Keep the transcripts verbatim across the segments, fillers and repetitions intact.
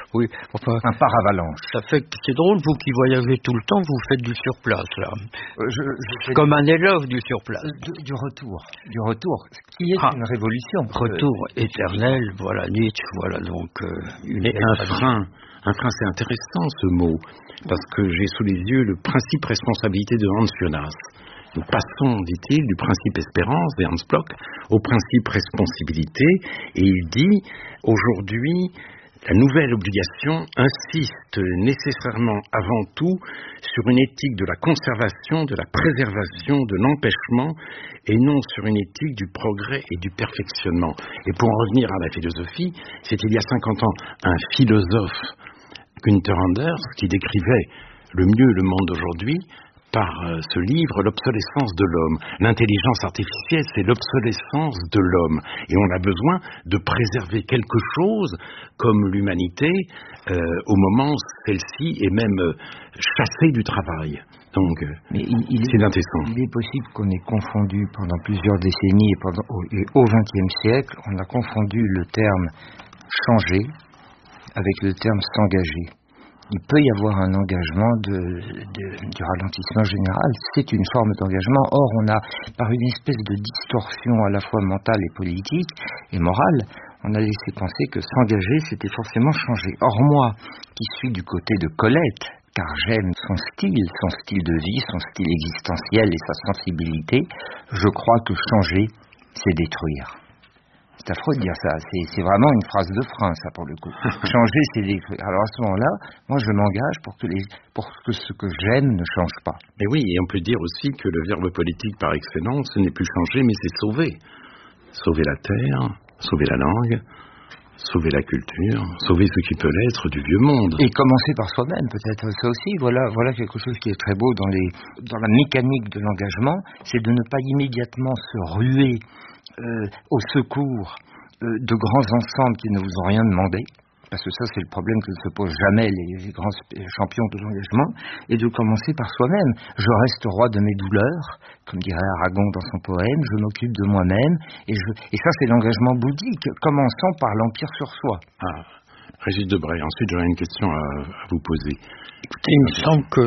Oui, enfin... Un paravalanche. Ça fait que c'est drôle, vous qui voyagez tout le temps, vous faites du surplace, là. Euh, je, je Comme un élève du surplace. Du, du retour. Du retour, qui est ah, une révolution. Retour euh, éternel, voilà, Nietzsche, voilà, donc... Euh, une Mais un frein, un frein, c'est intéressant ce mot, parce que j'ai sous les yeux le principe responsabilité de Hans Jonas. Nous passons, dit-il, du principe espérance de Hans Bloch au principe responsabilité, et il dit, aujourd'hui, la nouvelle obligation insiste nécessairement avant tout sur une éthique de la conservation, de la préservation, de l'empêchement, et non sur une éthique du progrès et du perfectionnement. Et pour en revenir à la philosophie, c'est il y a cinquante ans un philosophe, Günther Anders, qui décrivait le mieux le monde d'aujourd'hui par ce livre, L'obsolescence de l'homme. L'intelligence artificielle, c'est l'obsolescence de l'homme. Et on a besoin de préserver quelque chose comme l'humanité euh, au moment où celle-ci est même euh, chassée du travail. Donc, Mais il, il c'est l'intéressant. Il est possible qu'on ait confondu pendant plusieurs décennies et, pendant, et au vingtième siècle, on a confondu le terme changer avec le terme s'engager. Il peut y avoir un engagement de, de, du ralentissement général, c'est une forme d'engagement. Or, on a, par une espèce de distorsion à la fois mentale et politique et morale, on a laissé penser que s'engager, c'était forcément changer. Or, moi, qui suis du côté de Colette, car j'aime son style, son style de vie, son style existentiel et sa sensibilité, je crois que changer, c'est détruire. C'est affreux de dire ça, c'est, c'est vraiment une phrase de frein, ça, pour le coup. Changer, c'est détruire. Alors à ce moment-là, moi je m'engage pour que, les, pour que ce que j'aime ne change pas. Mais oui, et on peut dire aussi que le verbe politique par excellence, ce n'est plus changer, mais c'est sauver. Sauver la terre, sauver la langue, sauver la culture, sauver ce qui peut l'être du vieux monde. Et commencer par soi-même, peut-être, ça aussi. Voilà, voilà quelque chose qui est très beau dans, les, dans la mécanique de l'engagement, c'est de ne pas immédiatement se ruer Euh, au secours euh, de grands ensembles qui ne vous ont rien demandé, parce que ça c'est le problème que ne se posent jamais les, les grands champions de l'engagement, et de commencer par soi-même. Je reste roi de mes douleurs, comme dirait Aragon dans son poème, je m'occupe de moi-même, et, je, et ça c'est l'engagement bouddhique, commençant par l'empire sur soi. Ah, Régis Debray, ensuite j'aurais une question à, à vous poser. Écoutez, il me semble que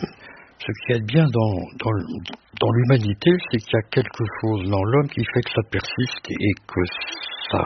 ce qui est bien dans, dans, dans l'humanité, c'est qu'il y a quelque chose dans l'homme qui fait que ça persiste et que ça,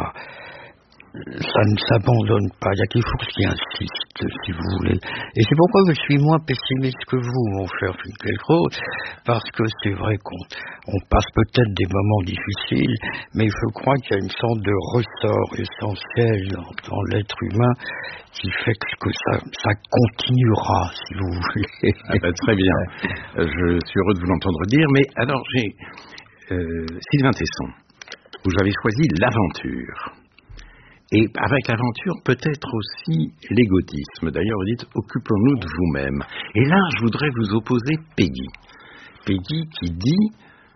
ça ne s'abandonne pas. Il y a quelque chose qui insiste, si vous voulez. Et c'est pourquoi je suis moins pessimiste que vous, mon cher Finkielkraut, parce que c'est vrai qu'on on passe peut-être des moments difficiles, mais je crois qu'il y a une sorte de ressort essentiel dans, dans l'être humain qui fait que ça, ça continuera, si vous voulez. Ah ben, très bien. Je suis heureux de vous l'entendre dire, mais alors j'ai euh, Sylvain Tesson, vous avez choisi l'aventure. Et avec l'aventure, peut-être aussi l'égotisme. D'ailleurs, vous dites, occupons-nous de vous-même. Et là, je voudrais vous opposer Peggy. Peggy qui dit,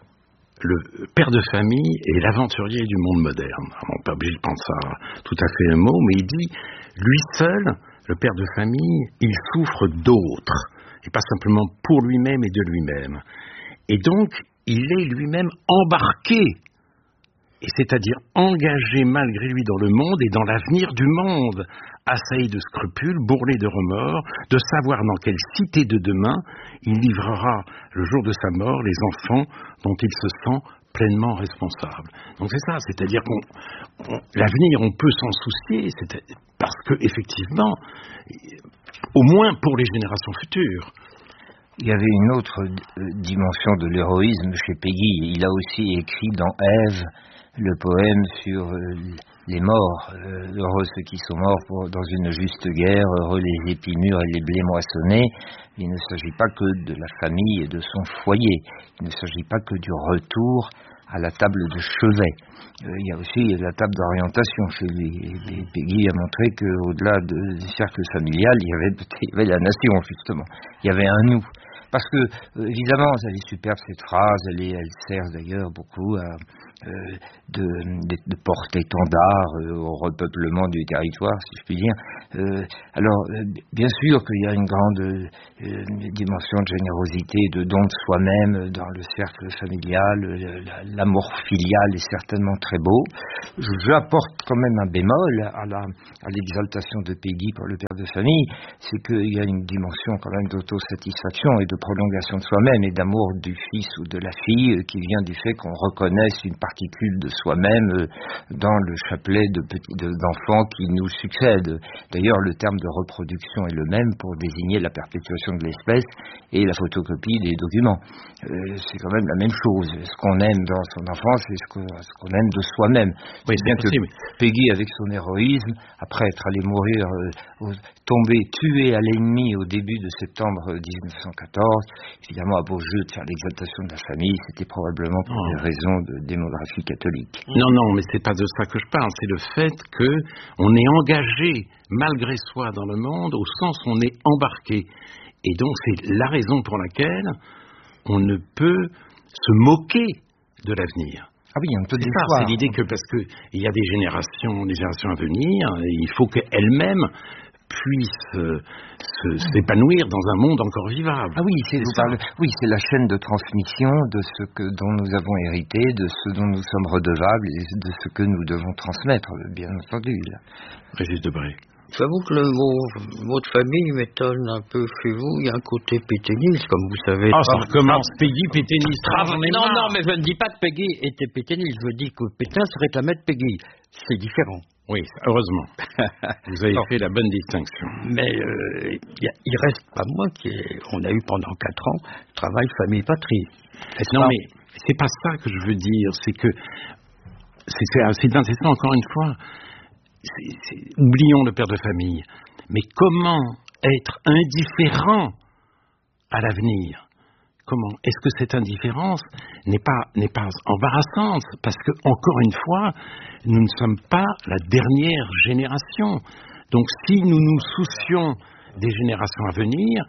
le père de famille est l'aventurier du monde moderne. Alors, on n'est pas obligé de penser à tout à fait un mot, mais il dit, lui seul, le père de famille, il souffre d'autres. Et pas simplement pour lui-même et de lui-même. Et donc, il est lui-même embarqué, et c'est-à-dire engagé malgré lui dans le monde et dans l'avenir du monde, assailli de scrupules, bourrelé de remords, de savoir dans quelle cité de demain il livrera le jour de sa mort les enfants dont il se sent pleinement responsable. Donc c'est ça, c'est-à-dire qu'on on, l'avenir on peut s'en soucier, c'est parce que effectivement, au moins pour les générations futures. Il y avait une autre dimension de l'héroïsme chez Peggy. Il a aussi écrit dans Ève le poème sur euh, les morts, euh, heureux ceux qui sont morts pour, dans une juste guerre, heureux les épis mûrs et les blés moissonnés. Il ne s'agit pas que de la famille et de son foyer, il ne s'agit pas que du retour à la table de chevet. Euh, il y a aussi la table d'orientation chez lui. Et, et Peggy a montré qu'au-delà de, du cercle familial, il y, avait, il y avait la nation, justement. Il y avait un nous. Parce que, euh, évidemment, elle est superbe cette phrase, elle, est, elle sert d'ailleurs beaucoup à, euh, de, de, de porte-étendard euh, au repeuplement du territoire, si je puis dire. Euh, alors, euh, bien sûr qu'il y a une grande euh, dimension de générosité, de don de soi-même dans le cercle familial. L'amour filial est certainement très beau. J'apporte quand même un bémol à, la, à l'exaltation de Peggy pour le père de famille, c'est qu'il y a une dimension quand même d'autosatisfaction et de prolongation de soi-même et d'amour du fils ou de la fille euh, qui vient du fait qu'on reconnaisse une particule de soi-même euh, dans le chapelet de petits, de, d'enfants qui nous succèdent. D'ailleurs, le terme de reproduction est le même pour désigner la perpétuation de l'espèce et la photocopie des documents. Euh, c'est quand même la même chose. Ce qu'on aime dans son enfance, c'est ce, que, ce qu'on aime de soi-même. Oui, c'est bien que Peggy, avec son héroïsme, après être allée mourir, euh, tombée, tuée à l'ennemi au début de septembre dix-neuf cent quatorze, évidemment, à beau jeu de faire l'exaltation de la famille, c'était probablement pour oh. des raisons de démographie catholique. Non, non, mais c'est pas de ça que je parle. C'est le fait que on est engagé malgré soi dans le monde, au sens où on est embarqué. Et donc, c'est la raison pour laquelle on ne peut se moquer de l'avenir. Ah oui, on peut c'est ça, c'est l'idée que parce qu'il y a des générations, des générations à venir, il faut qu'elles-mêmes puissent euh, se, s'épanouir dans un monde encore vivable. Ah oui, c'est, c'est vous parlez, oui, c'est la chaîne de transmission de ce que, dont nous avons hérité, de ce dont nous sommes redevables et de ce que nous devons transmettre, bien entendu. Régis Debray. J'avoue que le mot, mot de famille m'étonne un peu chez vous. Il y a un côté pétainiste, comme vous savez. Ah, ça recommence. Peggy, pétainiste. Ah, non, non, non, mais je ne dis pas que Peggy était pétainiste. Je dis que Pétain se réclamait de Peggy. C'est différent. Oui, heureusement. Vous avez fait la bonne distinction. Mais euh, y a, il reste pas moi qui est, on a eu pendant quatre ans travail, famille, patrie. Est-ce non, pas? Mais c'est pas ça que je veux dire. C'est que c'est, c'est, c'est intéressant encore une fois. C'est, c'est, oublions le père de famille, mais comment être indifférent à l'avenir? Comment? Est-ce que cette indifférence n'est pas, n'est pas embarrassante? Parce que, encore une fois, nous ne sommes pas la dernière génération. Donc, si nous nous soucions des générations à venir,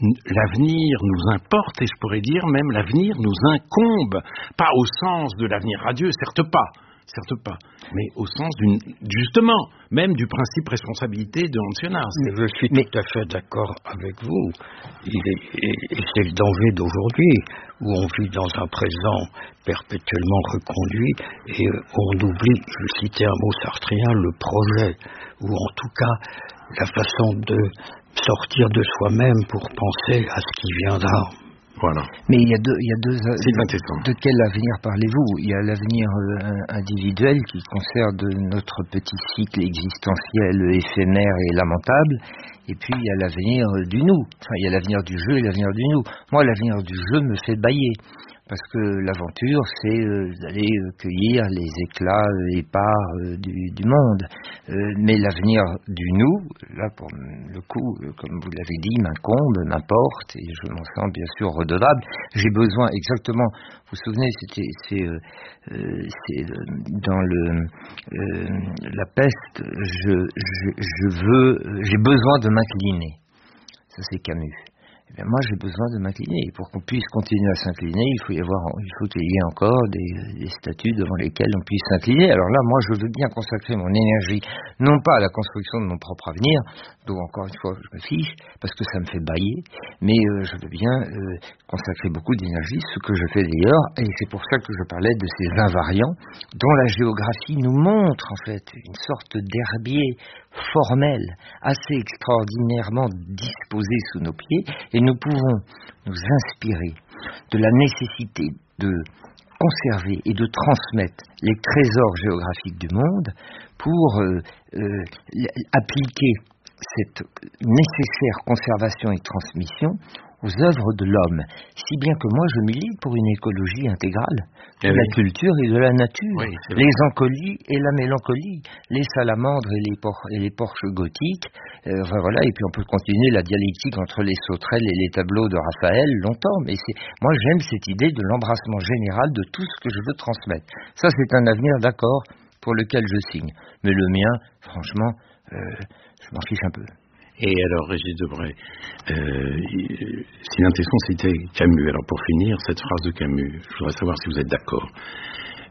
l'avenir nous importe, et je pourrais dire même l'avenir nous incombe. Pas au sens de l'avenir radieux, certes pas. Certes pas, mais au sens d'une, justement, même du principe responsabilité de Hans Jonas. Je suis mais... tout à fait d'accord avec vous. Il est, et c'est le danger d'aujourd'hui, où on vit dans un présent perpétuellement reconduit, et on oublie, je citais un mot sartrien, le projet, ou en tout cas la façon de sortir de soi-même pour penser à ce qui viendra. Voilà. Mais il y a deux, il y a deux, de quel avenir parlez-vous? Il y a l'avenir euh, individuel qui concerne notre petit cycle existentiel éphémère et lamentable, et puis il y a l'avenir du nous. Enfin, il y a l'avenir du jeu et l'avenir du nous. Moi, l'avenir du jeu me fait bâiller. Parce que l'aventure, c'est euh, d'aller euh, cueillir les éclats euh, épars euh, du, du monde. Euh, mais l'avenir du nous, là, pour le coup, euh, comme vous l'avez dit, m'incombe, m'importe, et je m'en sens bien sûr redevable. J'ai besoin exactement, vous vous souvenez, c'était, c'est, euh, euh, c'est euh, dans le, euh, la peste, je, je, je veux, j'ai besoin de m'incliner. Ça, c'est Camus. Eh bien, moi, j'ai besoin de m'incliner. Pour qu'on puisse continuer à s'incliner, il faut y avoir, il faut qu'il y ait encore des, des statues devant lesquelles on puisse s'incliner. Alors là, moi, je veux bien consacrer mon énergie, non pas à la construction de mon propre avenir, dont encore une fois, je me fiche, parce que ça me fait bâiller, mais euh, je veux bien euh, consacrer beaucoup d'énergie, ce que je fais d'ailleurs, et c'est pour ça que je parlais de ces invariants, dont la géographie nous montre, en fait, une sorte d'herbier formel, assez extraordinairement disposé sous nos pieds, et nous pouvons nous inspirer de la nécessité de conserver et de transmettre les trésors géographiques du monde pour euh, euh, appliquer cette nécessaire conservation et transmission aux œuvres de l'homme, si bien que moi je milite pour une écologie intégrale de eh la oui. culture et de la nature, oui, les encolies et la mélancolie, les salamandres et les, por- et les porches gothiques, euh, enfin voilà, et puis on peut continuer la dialectique entre les sauterelles et les tableaux de Raphaël longtemps, mais c'est, moi j'aime cette idée de l'embrassement général de tout ce que je veux transmettre. Ça c'est un avenir d'accord pour lequel je signe, mais le mien, franchement, euh, je m'en fiche un peu. Et alors, Régis Debray, euh, Sylvain Tesson citait Camus. Alors, pour finir, cette phrase de Camus, je voudrais savoir si vous êtes d'accord.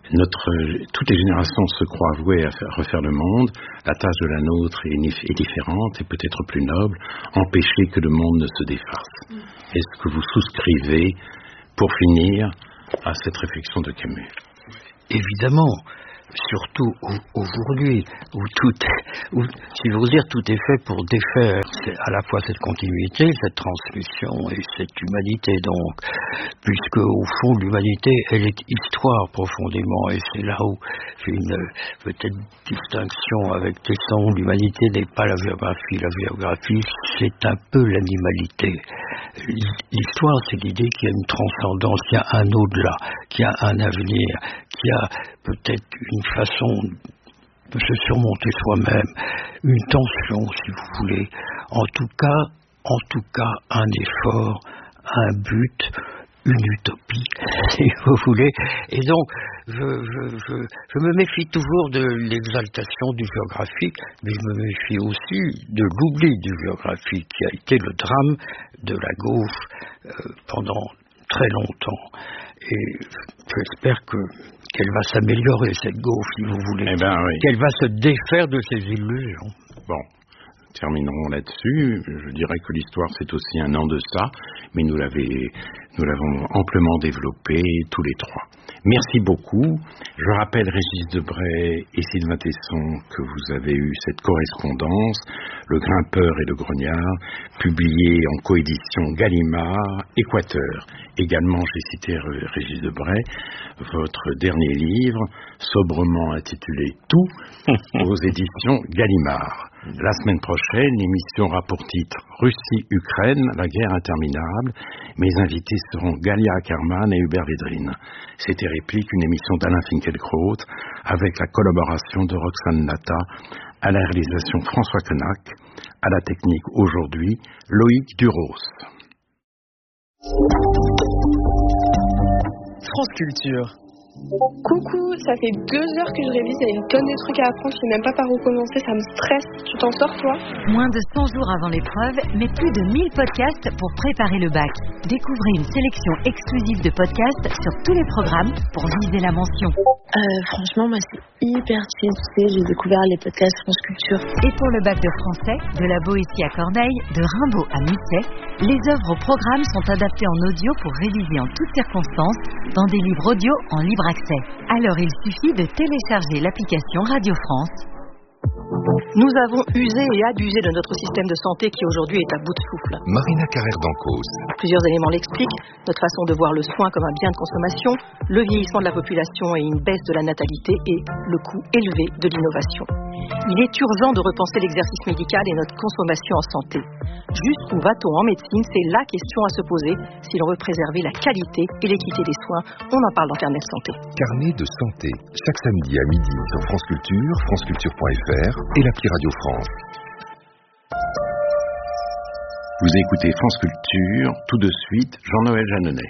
Notre, toutes les générations se croient vouées à faire, refaire le monde. La tâche de la nôtre est, est différente et peut-être plus noble. Empêcher que le monde ne se défasse. Est-ce que vous souscrivez, pour finir, à cette réflexion de Camus? Évidemment. Surtout aujourd'hui, où tout, où, si vous dire, tout est fait pour défaire à la fois cette continuité, cette transmission et cette humanité. Donc, puisque au fond, l'humanité, elle est histoire profondément, et c'est là où j'ai une peut-être distinction avec Tesson. L'humanité n'est pas la biographie, la biographie, c'est un peu l'animalité. L'histoire, c'est l'idée qu'il y a une transcendance, qu'il y a un au-delà, qu'il y a un avenir, qu'il y a peut-être une façon de se surmonter soi-même, une tension, si vous voulez. En tout cas, en tout cas, un effort, un but, une utopie, si vous voulez. Et donc, je, je, je, je me méfie toujours de l'exaltation du géographique, mais je me méfie aussi de l'oubli du géographique, qui a été le drame de la gauche euh, pendant très longtemps. Et j'espère que qu'elle va s'améliorer, cette gauche, si vous voulez. Eh ben, oui. Qu'elle va se défaire de ses illusions. Bon, terminerons là-dessus. Je dirais que l'histoire, c'est aussi un en deçà, mais nous, l'avez, nous l'avons amplement développé, tous les trois. Merci beaucoup. Je rappelle, Régis Debray et Sylvain Tesson, que vous avez eu cette correspondance, Le Grimpeur et le Grognard, publié en coédition Gallimard, Équateur. Également, j'ai cité Régis Debray, votre dernier livre, sobrement intitulé Tout, aux éditions Gallimard. La semaine prochaine, l'émission aura pour titre Russie-Ukraine, la guerre interminable. Mes invités seront Galia Ackerman et Hubert Védrine. C'était Réplique, une émission d'Alain Finkielkraut, avec la collaboration de Roxane Nata, à la réalisation François Connac, à la technique aujourd'hui, Loïc Duros. France Culture. Coucou, ça fait deux heures que je révise, il y a une tonne de trucs à apprendre, je sais même pas par où commencer, ça me stresse. Tu t'en sors toi? Moins de cent jours avant l'épreuve, mais plus de mille podcasts pour préparer le bac. Découvrez une sélection exclusive de podcasts sur tous les programmes pour viser la mention. Euh, franchement, moi c'est hyper chill, tu sais, j'ai découvert les podcasts France Culture. Et pour le bac de français, de la Boétie à Corneille, de Rimbaud à Musset, les œuvres au programme sont adaptées en audio pour réviser en toutes circonstances dans des livres audio en libre accès. Alors il suffit de télécharger l'application Radio France. Nous avons usé et abusé de notre système de santé qui aujourd'hui est à bout de souffle. Marina Carrère-Dancos. Plusieurs éléments l'expliquent. Notre façon de voir le soin comme un bien de consommation, le vieillissement de la population et une baisse de la natalité et le coût élevé de l'innovation. Il est urgent de repenser l'exercice médical et notre consommation en santé. Jusqu'où va-t-on en médecine? C'est la question à se poser si l'on veut préserver la qualité et l'équité des soins. On en parle dans Carnet de santé. Carnet de santé, chaque samedi à midi sur France Culture, franceculture point f r et l'appli Radio France. Vous écoutez France Culture, tout de suite, Jean-Noël Jeanneney.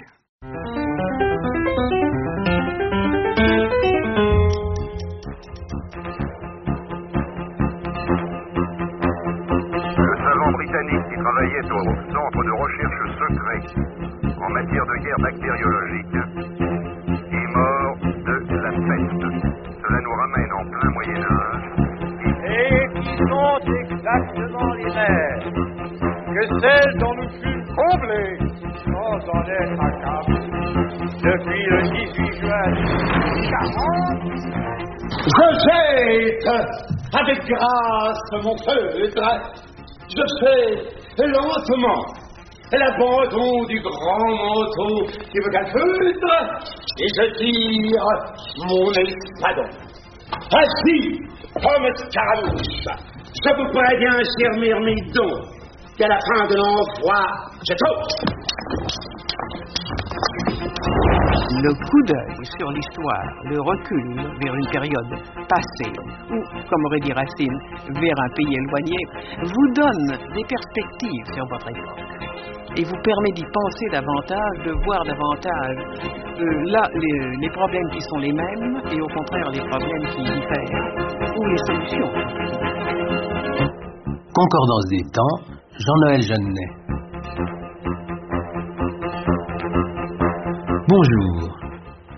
Le savant britannique qui travaillait au centre de recherche secret en matière de guerre bactériologique est mort de la peste. Cela nous ramène en plein Moyen-Âge. Et qui sont exactement les mêmes que celles dont nous fûmes comblés sans en être accablés depuis le dix-huit juin mille quarante. Je jette avec grâce mon feutre, je fais lentement l'abandon du grand manteau qui me calfeutre et je tire mon espadon. Ainsi, comme Scaramouche, je vous préviens, chers myrmidons, qu'à la fin de l'envoi, je saute. Le coup d'œil sur l'histoire, le recul vers une période passée, ou, comme aurait dit Racine, vers un pays éloigné, vous donne des perspectives sur votre époque et vous permet d'y penser davantage, de voir davantage euh, là les, les problèmes qui sont les mêmes et au contraire les problèmes qui diffèrent, ou les solutions. Concordance des temps, Jean-Noël Jeanneney. Bonjour.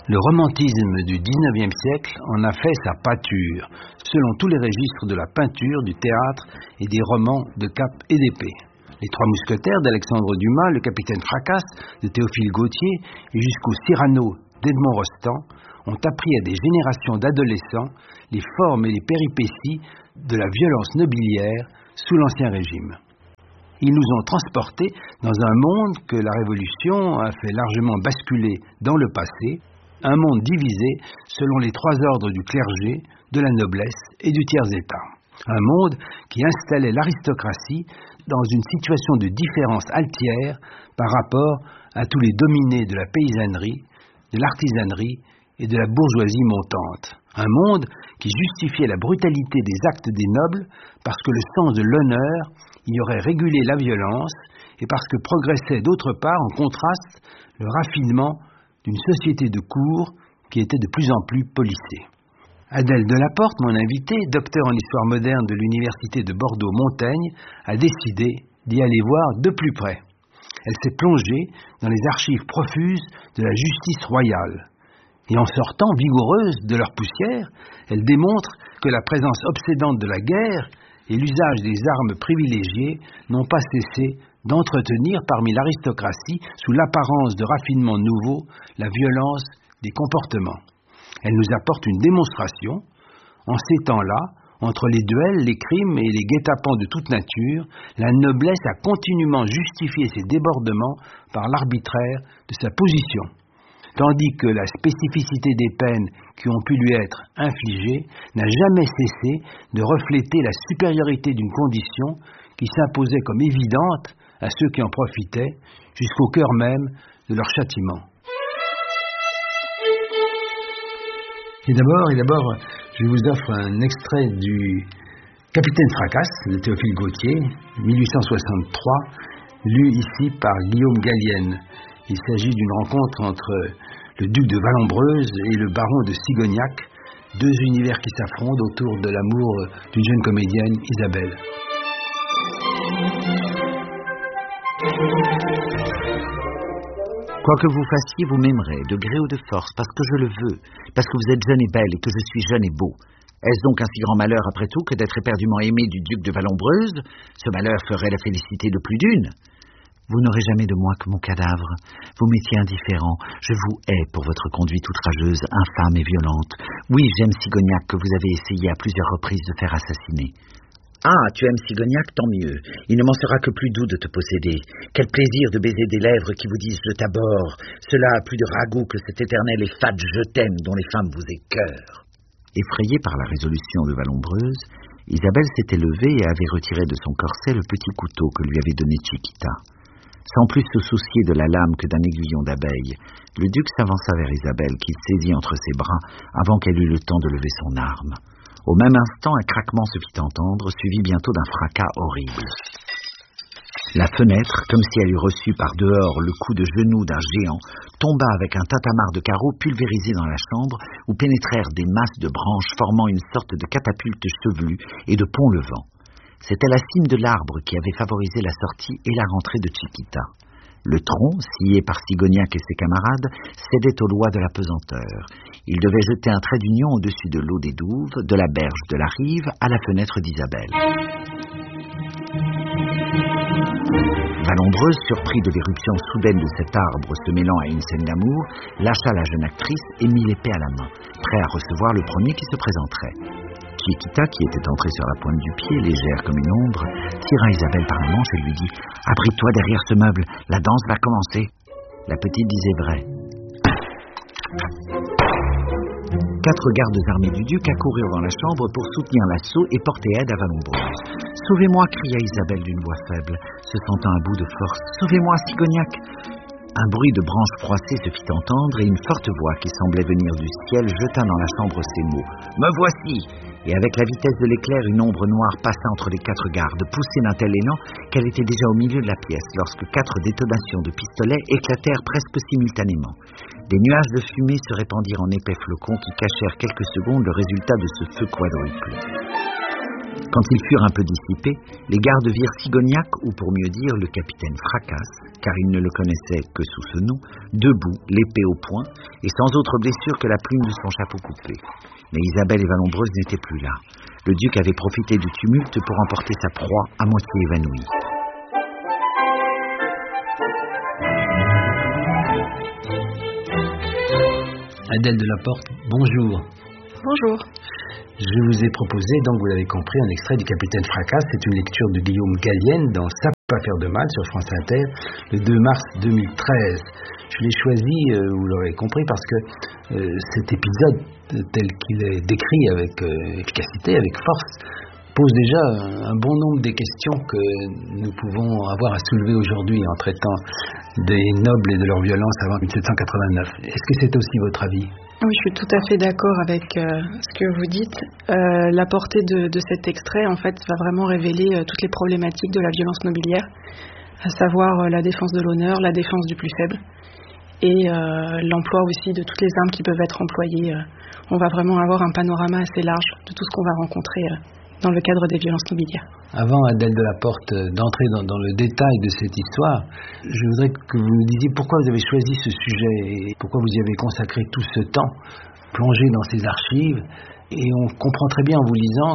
Le romantisme du dix-neuvième siècle en a fait sa pâture, selon tous les registres de la peinture, du théâtre et des romans de cap et d'épée. Les Trois Mousquetaires d'Alexandre Dumas, Le Capitaine Fracasse de Théophile Gautier et jusqu'au Cyrano d'Edmond Rostand ont appris à des générations d'adolescents les formes et les péripéties de la violence nobiliaire sous l'Ancien Régime. Ils nous ont transportés dans un monde que la Révolution a fait largement basculer dans le passé, un monde divisé selon les trois ordres du clergé, de la noblesse et du tiers-état. Un monde qui installait l'aristocratie dans une situation de différence altière par rapport à tous les dominés de la paysannerie, de l'artisanerie et de la bourgeoisie montante. Un monde qui justifiait la brutalité des actes des nobles parce que le sens de l'honneur y aurait régulé la violence et parce que progressait d'autre part en contraste le raffinement d'une société de cour qui était de plus en plus policée. Adèle Delaporte, mon invitée, docteur en histoire moderne de l'université de Bordeaux-Montaigne, a décidé d'y aller voir de plus près. Elle s'est plongée dans les archives profuses de la justice royale. Et en sortant vigoureuse de leur poussière, elle démontre que la présence obsédante de la guerre et l'usage des armes privilégiées n'ont pas cessé d'entretenir parmi l'aristocratie, sous l'apparence de raffinement nouveau, la violence des comportements. Elle nous apporte une démonstration. En ces temps-là, entre les duels, les crimes et les guet-apens de toute nature, la noblesse a continuellement justifié ses débordements par l'arbitraire de sa position, tandis que la spécificité des peines qui ont pu lui être infligées n'a jamais cessé de refléter la supériorité d'une condition qui s'imposait comme évidente à ceux qui en profitaient, jusqu'au cœur même de leur châtiment. Et d'abord, et d'abord, je vous offre un extrait du Capitaine Fracasse de Théophile Gautier, mille huit cent soixante-trois, lu ici par Guillaume Gallienne. Il s'agit d'une rencontre entre le duc de Vallombreuse et le baron de Sigognac, deux univers qui s'affrontent autour de l'amour d'une jeune comédienne, Isabelle. Quoi que vous fassiez, vous m'aimerez, de gré ou de force, parce que je le veux, parce que vous êtes jeune et belle et que je suis jeune et beau. Est-ce donc un si grand malheur, après tout, que d'être éperdument aimé du duc de Vallombreuse? Ce malheur ferait la félicité de plus d'une. Vous n'aurez jamais de moi que mon cadavre. Vous m'étiez indifférent. Je vous hais pour votre conduite outrageuse, infâme et violente. Oui, j'aime Sigognac, que vous avez essayé à plusieurs reprises de faire assassiner. Ah, tu aimes Sigognac, tant mieux. Il ne m'en sera que plus doux de te posséder. Quel plaisir de baiser des lèvres qui vous disent « je t'abhorre ». Cela a plus de ragoût que cet éternel et fade « je t'aime » dont les femmes vous écœurent. Effrayée par la résolution de Vallombreuse, Isabelle s'était levée et avait retiré de son corset le petit couteau que lui avait donné Chiquita. Sans plus se soucier de la lame que d'un aiguillon d'abeille, le duc s'avança vers Isabelle, qu'il saisit entre ses bras avant qu'elle eût le temps de lever son arme. Au même instant, un craquement se fit entendre, suivi bientôt d'un fracas horrible. La fenêtre, comme si elle eût reçu par dehors le coup de genou d'un géant, tomba avec un tintamarre de carreaux pulvérisé dans la chambre, où pénétrèrent des masses de branches formant une sorte de catapulte chevelue et de pont levant. C'était la cime de l'arbre qui avait favorisé la sortie et la rentrée de Chiquita. Le tronc, scié par Sigognac et ses camarades, cédait aux lois de la pesanteur. Il devait jeter un trait d'union au-dessus de l'eau des douves, de la berge de la rive, à la fenêtre d'Isabelle. Vallombreuse, surpris de l'éruption soudaine de cet arbre se mêlant à une scène d'amour, lâcha la jeune actrice et mit l'épée à la main, prêt à recevoir le premier qui se présenterait. Chiquita, qui était entrée sur la pointe du pied, légère comme une ombre, tira Isabelle par la manche et lui dit « Abrite-toi derrière ce meuble, la danse va commencer. » La petite disait vrai. Quatre gardes armés du duc accoururent dans la chambre pour soutenir l'assaut et porter aide à Vallombreuse. « Sauvez-moi » cria Isabelle d'une voix faible, se sentant à bout de force. « Sauvez-moi, Sigognac !» Un bruit de branches froissées se fit entendre et une forte voix qui semblait venir du ciel jeta dans la chambre ces mots. « Me voici !» Et avec la vitesse de l'éclair, une ombre noire passa entre les quatre gardes, poussée d'un tel élan qu'elle était déjà au milieu de la pièce lorsque quatre détonations de pistolets éclatèrent presque simultanément. Des nuages de fumée se répandirent en épais flocons qui cachèrent quelques secondes le résultat de ce feu quadruple. Quand ils furent un peu dissipés, les gardes virent Sigognac, ou pour mieux dire le capitaine Fracasse, car ils ne le connaissaient que sous ce nom, debout, l'épée au poing, et sans autre blessure que la plume de son chapeau coupé. Mais Isabelle et Vallombreuse n'étaient plus là. Le duc avait profité du tumulte pour emporter sa proie à moitié évanouie. Adèle de la Porte, bonjour. Bonjour. Je vous ai proposé, donc vous l'avez compris, un extrait du Capitaine Fracasse. C'est une lecture de Guillaume Gallienne dans Ça peut pas faire de mal sur France Inter, le deux mars deux mille treize. Je l'ai choisi, euh, vous l'aurez compris, parce que euh, cet épisode, tel qu'il est décrit avec euh, efficacité, avec force, pose déjà un bon nombre des questions que nous pouvons avoir à soulever aujourd'hui en traitant des nobles et de leur violence avant dix-sept cent quatre-vingt-neuf. Est-ce que c'est aussi votre avis ? Oui, je suis tout à fait d'accord avec euh, ce que vous dites. Euh, la portée de, de cet extrait, en fait, va vraiment révéler euh, toutes les problématiques de la violence nobiliaire, à savoir euh, la défense de l'honneur, la défense du plus faible, et euh, l'emploi aussi de toutes les armes qui peuvent être employées. Euh, on va vraiment avoir un panorama assez large de tout ce qu'on va rencontrer euh, dans le cadre des violences nobiliaires. Avant, Adèle de la Porte, d'entrer dans, dans le détail de cette histoire, je voudrais que vous nous disiez pourquoi vous avez choisi ce sujet et pourquoi vous y avez consacré tout ce temps, plongé dans ces archives. Et on comprend très bien en vous lisant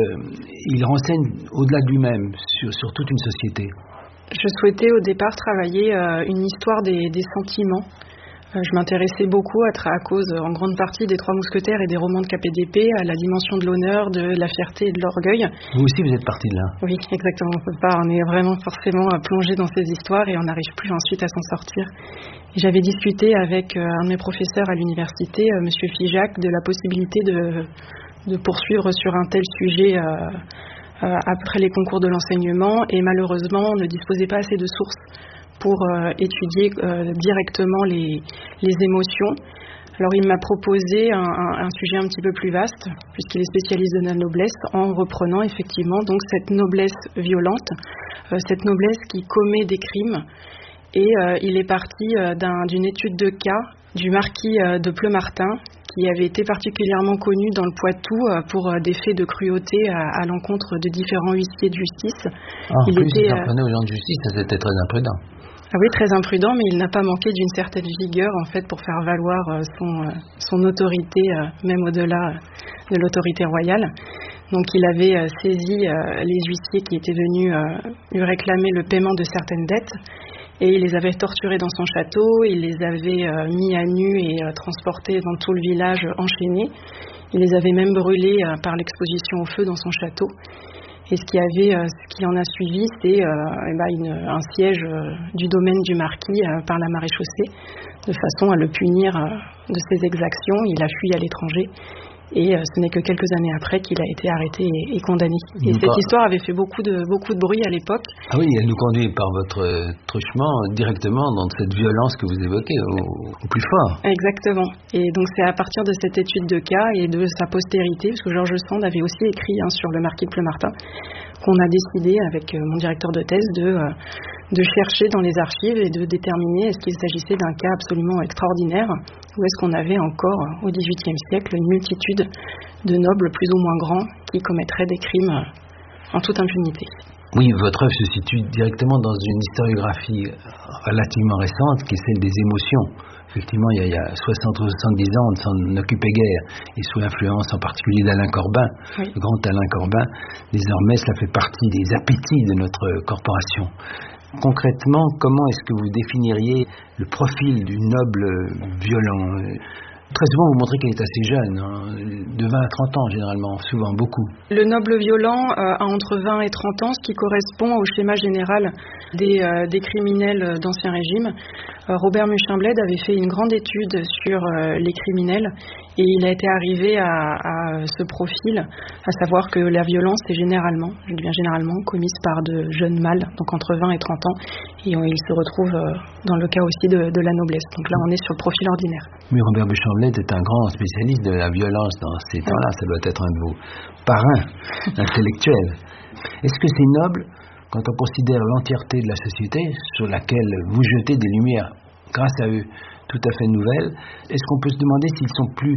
qu'il renseigne au-delà de lui-même sur, sur toute une société. Je souhaitais au départ travailler euh, une histoire des, des sentiments. Je m'intéressais beaucoup à, à cause, en grande partie, des Trois Mousquetaires et des romans de K P D P, à la dimension de l'honneur, de la fierté et de l'orgueil. Vous aussi, vous êtes parti de là. Oui, exactement. On peut pas, on est vraiment forcément plongé dans ces histoires et on n'arrive plus ensuite à s'en sortir. Et j'avais discuté avec un de mes professeurs à l'université, Monsieur Figeac, de la possibilité de, de poursuivre sur un tel sujet euh, euh, après les concours de l'enseignement, et malheureusement, on ne disposait pas assez de sources pour euh, étudier euh, directement les, les émotions. Alors il m'a proposé un, un, un sujet un petit peu plus vaste, puisqu'il est spécialiste de la noblesse, en reprenant effectivement donc cette noblesse violente, euh, cette noblesse qui commet des crimes. Et euh, il est parti euh, d'un, d'une étude de cas du marquis euh, de Pleumartin, qui avait été particulièrement connu dans le Poitou euh, pour euh, des faits de cruauté à, à l'encontre de différents huissiers de justice. Ah, en il plus, était, il apprenait aux gens de justice, ça c'était très imprudent. Ah oui, très imprudent, mais il n'a pas manqué d'une certaine vigueur en fait pour faire valoir son, son autorité, même au-delà de l'autorité royale. Donc il avait saisi les huissiers qui étaient venus lui réclamer le paiement de certaines dettes, et il les avait torturés dans son château, il les avait mis à nu et transportés dans tout le village enchaînés. Il les avait même brûlés par l'exposition au feu dans son château. Et ce qui, avait, euh, ce qui en a suivi, c'est euh, eh ben une, un siège euh, du domaine du marquis euh, par la maréchaussée, de façon à le punir euh, de ses exactions. Il a fui à l'étranger, et euh, ce n'est que quelques années après qu'il a été arrêté et, et condamné. Et nous cette pas... histoire avait fait beaucoup de, beaucoup de bruit à l'époque. Ah oui, elle nous conduit par votre euh, truchement directement dans cette violence que vous évoquez, au, au plus fort. Exactement. Et donc c'est à partir de cette étude de cas et de sa postérité, parce que Georges Sand avait aussi écrit hein, sur le marquis de Pleumartin, qu'on a décidé avec euh, mon directeur de thèse de, euh, de chercher dans les archives et de déterminer est-ce qu'il s'agissait d'un cas absolument extraordinaire ou est-ce qu'on avait encore au dix-huitième siècle une multitude de nobles plus ou moins grands qui commettraient des crimes en toute impunité. Oui, votre œuvre se situe directement dans une historiographie relativement récente qui est celle des émotions. Effectivement, il y a, il y a soixante ou soixante-dix ans, on ne s'en occupait guère, et sous l'influence en particulier d'Alain Corbin, oui. Le grand Alain Corbin, désormais cela fait partie des appétits de notre corporation. Concrètement, comment est-ce que vous définiriez le profil du noble violent ? Très souvent, vous montrez qu'il est assez jeune, hein, de vingt à trente ans généralement, souvent beaucoup. Le noble violent euh, a entre vingt et trente ans, ce qui correspond au schéma général des, euh, des criminels d'Ancien Régime. Euh, Robert Muchain-Bled avait fait une grande étude sur euh, les criminels et il a été arrivé à, à ce profil, à savoir que la violence est généralement, je dis bien généralement, commise par de jeunes mâles, donc entre vingt et trente ans, et euh, il se retrouve euh, dans le cas aussi de, de la noblesse. Donc là, on est sur le profil ordinaire. Mais Robert Muchain-Bled est un grand spécialiste de la violence dans ces temps-là, ça doit être un de vos parrains intellectuels. Est-ce que c'est noble, quand on considère l'entièreté de la société sur laquelle vous jetez des lumières, grâce à eux, tout à fait nouvelles, est-ce qu'on peut se demander s'ils sont plus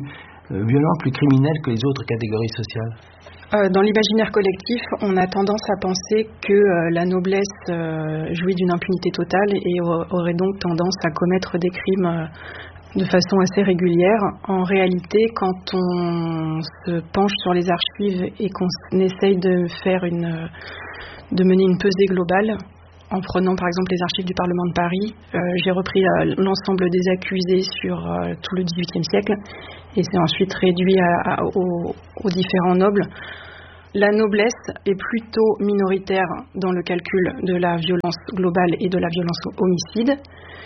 euh, violent, plus criminel que les autres catégories sociales? Euh, dans l'imaginaire collectif, on a tendance à penser que euh, la noblesse euh, jouit d'une impunité totale et aurait donc tendance à commettre des crimes euh, de façon assez régulière. En réalité, quand on se penche sur les archives et qu'on essaye de faire une, de mener une pesée globale, en prenant par exemple les archives du Parlement de Paris, euh, j'ai repris euh, l'ensemble des accusés sur euh, tout le dix-huitième siècle et c'est ensuite réduit à, à, aux, aux différents nobles. La noblesse est plutôt minoritaire dans le calcul de la violence globale et de la violence homicide.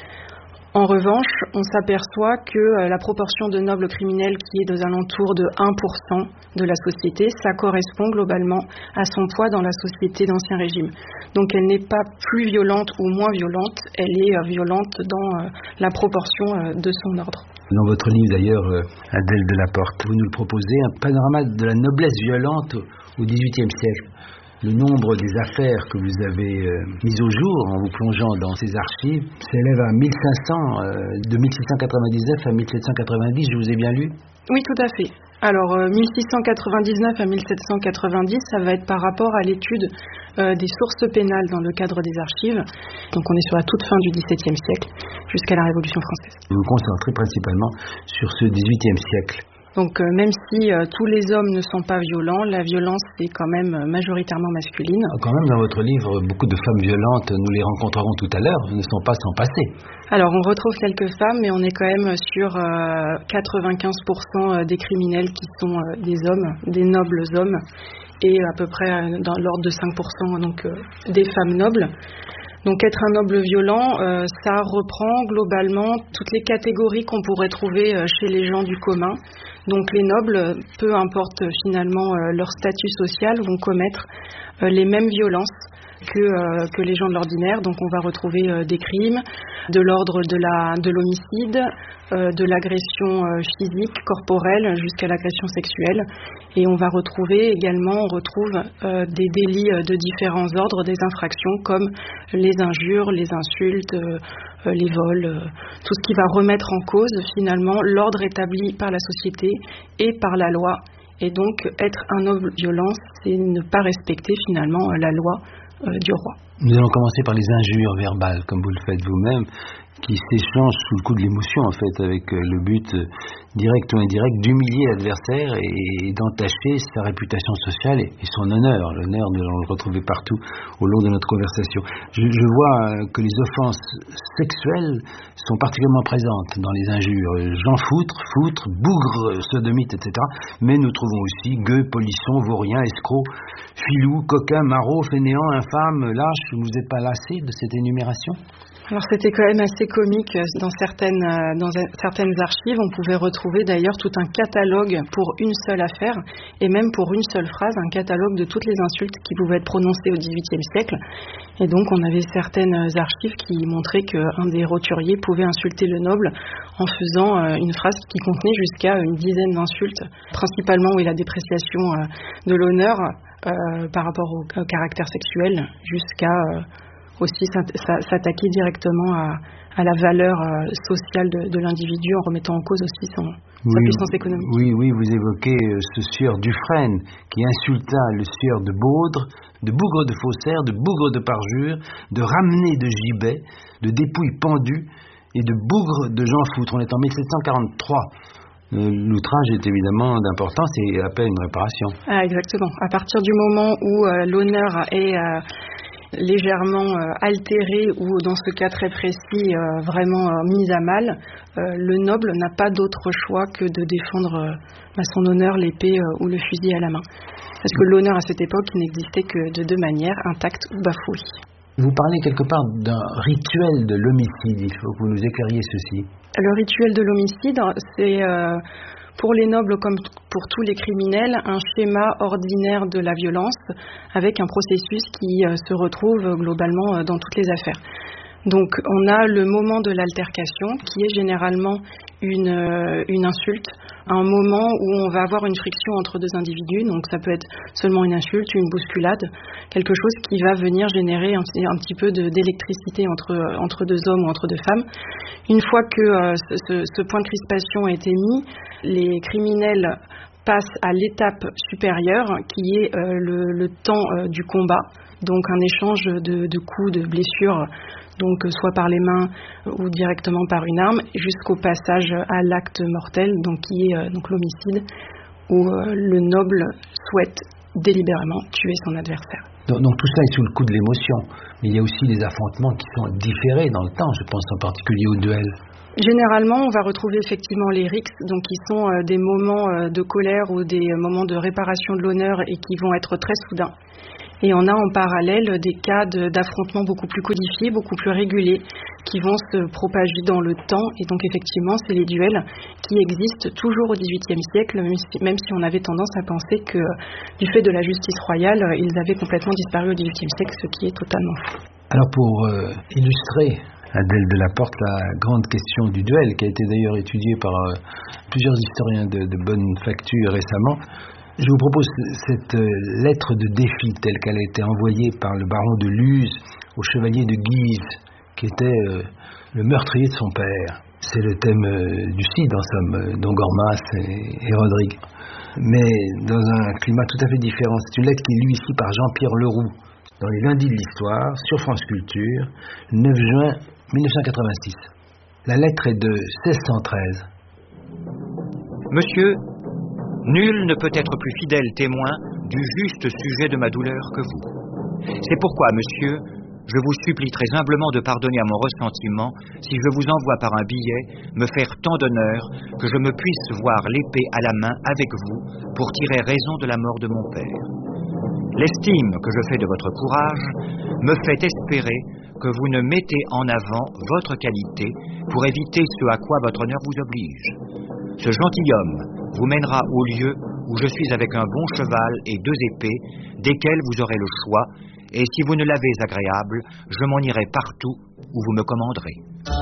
En revanche, on s'aperçoit que euh, la proportion de nobles criminels qui est aux alentours de un pour cent de la société, ça correspond globalement à son poids dans la société d'Ancien Régime. Donc elle n'est pas plus violente ou moins violente, elle est euh, violente dans euh, la proportion euh, de son ordre. Dans votre livre d'ailleurs, euh, Adèle Delaporte, vous nous le proposez, un panorama de la noblesse violente au dix-huitième siècle. Le nombre des affaires que vous avez euh, mises au jour en vous plongeant dans ces archives s'élève à mille cinq cents, euh, de mille six cent quatre-vingt-dix-neuf à mille sept cent quatre-vingt-dix, je vous ai bien lu? Oui, tout à fait. Alors, euh, mille six cent quatre-vingt-dix-neuf à mille sept cent quatre-vingt-dix, ça va être par rapport à l'étude euh, des sources pénales dans le cadre des archives. Donc, on est sur la toute fin du dix-septième siècle, jusqu'à la Révolution française. Vous vous concentrez principalement sur ce dix-huitième siècle. Donc euh, même si euh, tous les hommes ne sont pas violents, la violence est quand même euh, majoritairement masculine. Quand même, dans votre livre, beaucoup de femmes violentes, nous les rencontrerons tout à l'heure, ne sont pas sans passé. Alors on retrouve quelques femmes, mais on est quand même sur euh, quatre-vingt-quinze pour cent des criminels qui sont euh, des hommes, des nobles hommes, et à peu près euh, dans l'ordre de cinq pour cent donc, euh, des femmes nobles. Donc être un noble violent, euh, ça reprend globalement toutes les catégories qu'on pourrait trouver euh, chez les gens du commun. Donc les nobles, peu importe finalement euh, leur statut social, vont commettre euh, les mêmes violences que, euh, que les gens de l'ordinaire. Donc on va retrouver euh, des crimes de l'ordre de la de l'homicide, euh, de l'agression euh, physique, corporelle, jusqu'à l'agression sexuelle. Et on va retrouver également, on retrouve euh, des délits de différents ordres, des infractions comme les injures, les insultes, euh, euh, les vols, euh, tout ce qui va remettre en cause finalement l'ordre établi par la société et par la loi. Et donc être un noble violent, c'est ne pas respecter finalement la loi euh, du roi. Nous allons commencer par les injures verbales, comme vous le faites vous-même, qui s'échangent sous le coup de l'émotion, en fait, avec le but direct ou indirect d'humilier l'adversaire et d'entacher sa réputation sociale et son honneur. L'honneur, nous allons le retrouver partout au long de notre conversation. Je, je vois que les offenses sexuelles sont particulièrement présentes dans les injures. Jean foutre, foutre, bougre, sodomite, et cetera. Mais nous trouvons aussi gueux, polisson, vaurien, escroc, filou, coquin, maraud, fainéant, infâme, lâche. Vous n'êtes pas lassé de cette énumération ? Alors c'était quand même assez comique. Dans certaines, dans certaines archives, on pouvait retrouver d'ailleurs tout un catalogue pour une seule affaire et même pour une seule phrase, un catalogue de toutes les insultes qui pouvaient être prononcées au dix-huitième siècle. Et donc on avait certaines archives qui montraient qu'un des roturiers pouvait insulter le noble en faisant une phrase qui contenait jusqu'à une dizaine d'insultes, principalement oui, la dépréciation de l'honneur euh, par rapport au, au caractère sexuel, jusqu'à... Euh, aussi s'attaquer directement à, à la valeur euh, sociale de, de l'individu en remettant en cause aussi son, oui, sa puissance économique. Oui, oui, vous évoquez euh, ce sieur Dufresne qui insulta le sieur de Baudre, de bougre de faussaire, de bougre de parjure, de ramener de gibet, de dépouille pendue et de bougre de Jean foutre. On est en mille sept cent quarante-trois. Euh, l'outrage est évidemment d'importance et appelle une réparation. Ah, exactement. À partir du moment où euh, l'honneur est... Euh, légèrement euh, altéré ou dans ce cas très précis euh, vraiment euh, mis à mal, euh, le noble n'a pas d'autre choix que de défendre euh, à son honneur l'épée euh, ou le fusil à la main. Parce que l'honneur à cette époque n'existait que de deux manières, intacte ou bafoué. Vous parlez quelque part d'un rituel de l'homicide, il faut que vous nous éclairiez ceci. Le rituel de l'homicide, c'est... Euh, pour les nobles comme pour tous les criminels, un schéma ordinaire de la violence avec un processus qui euh, se retrouve globalement euh, dans toutes les affaires. Donc on a le moment de l'altercation qui est généralement une, euh, une insulte un moment où on va avoir une friction entre deux individus, donc ça peut être seulement une insulte, une bousculade, quelque chose qui va venir générer un, un petit peu de, d'électricité entre, entre deux hommes ou entre deux femmes. Une fois que euh, ce, ce point de crispation a été mis, les criminels passent à l'étape supérieure qui est euh, le, le temps euh, du combat, donc un échange de, de coups, de blessures, donc soit par les mains ou directement par une arme, jusqu'au passage à l'acte mortel, donc qui est euh, donc l'homicide, où euh, le noble souhaite délibérément tuer son adversaire. Donc, donc tout ça est sous le coup de l'émotion, mais il y a aussi des affrontements qui sont différés dans le temps, je pense en particulier au duel. Généralement, on va retrouver effectivement les rixes, donc qui sont euh, des moments euh, de colère ou des euh, moments de réparation de l'honneur et qui vont être très soudains. Et on a en parallèle des cas de, d'affrontements beaucoup plus codifiés, beaucoup plus réguliers, qui vont se propager dans le temps. Et donc effectivement, c'est les duels qui existent toujours au dix-huitième siècle, même si, même si on avait tendance à penser que du fait de la justice royale, ils avaient complètement disparu au dix-huitième siècle, ce qui est totalement faux. Alors pour euh, illustrer, Adèle Delaporte, la grande question du duel, qui a été d'ailleurs étudiée par euh, plusieurs historiens de, de bonne facture récemment, je vous propose cette lettre de défi telle qu'elle a été envoyée par le baron de Luz au chevalier de Guise, qui était euh, le meurtrier de son père. C'est le thème euh, du Cid, en somme, dont Gormas et, et Rodrigue. Mais dans un climat tout à fait différent. C'est une lettre qui est lue ici par Jean-Pierre Leroux, dans les lundis de l'histoire, sur France Culture, le neuf juin mille neuf cent quatre-vingt-six. La lettre est de seize cent treize. Monsieur, nul ne peut être plus fidèle témoin du juste sujet de ma douleur que vous. C'est pourquoi, monsieur, je vous supplie très humblement de pardonner à mon ressentiment si je vous envoie par un billet me faire tant d'honneur que je me puisse voir l'épée à la main avec vous pour tirer raison de la mort de mon père. L'estime que je fais de votre courage me fait espérer que vous ne mettez en avant votre qualité pour éviter ce à quoi votre honneur vous oblige. Ce gentilhomme vous mènera au lieu où je suis avec un bon cheval et deux épées, desquelles vous aurez le choix, et si vous ne l'avez agréable, je m'en irai partout où vous me commanderez.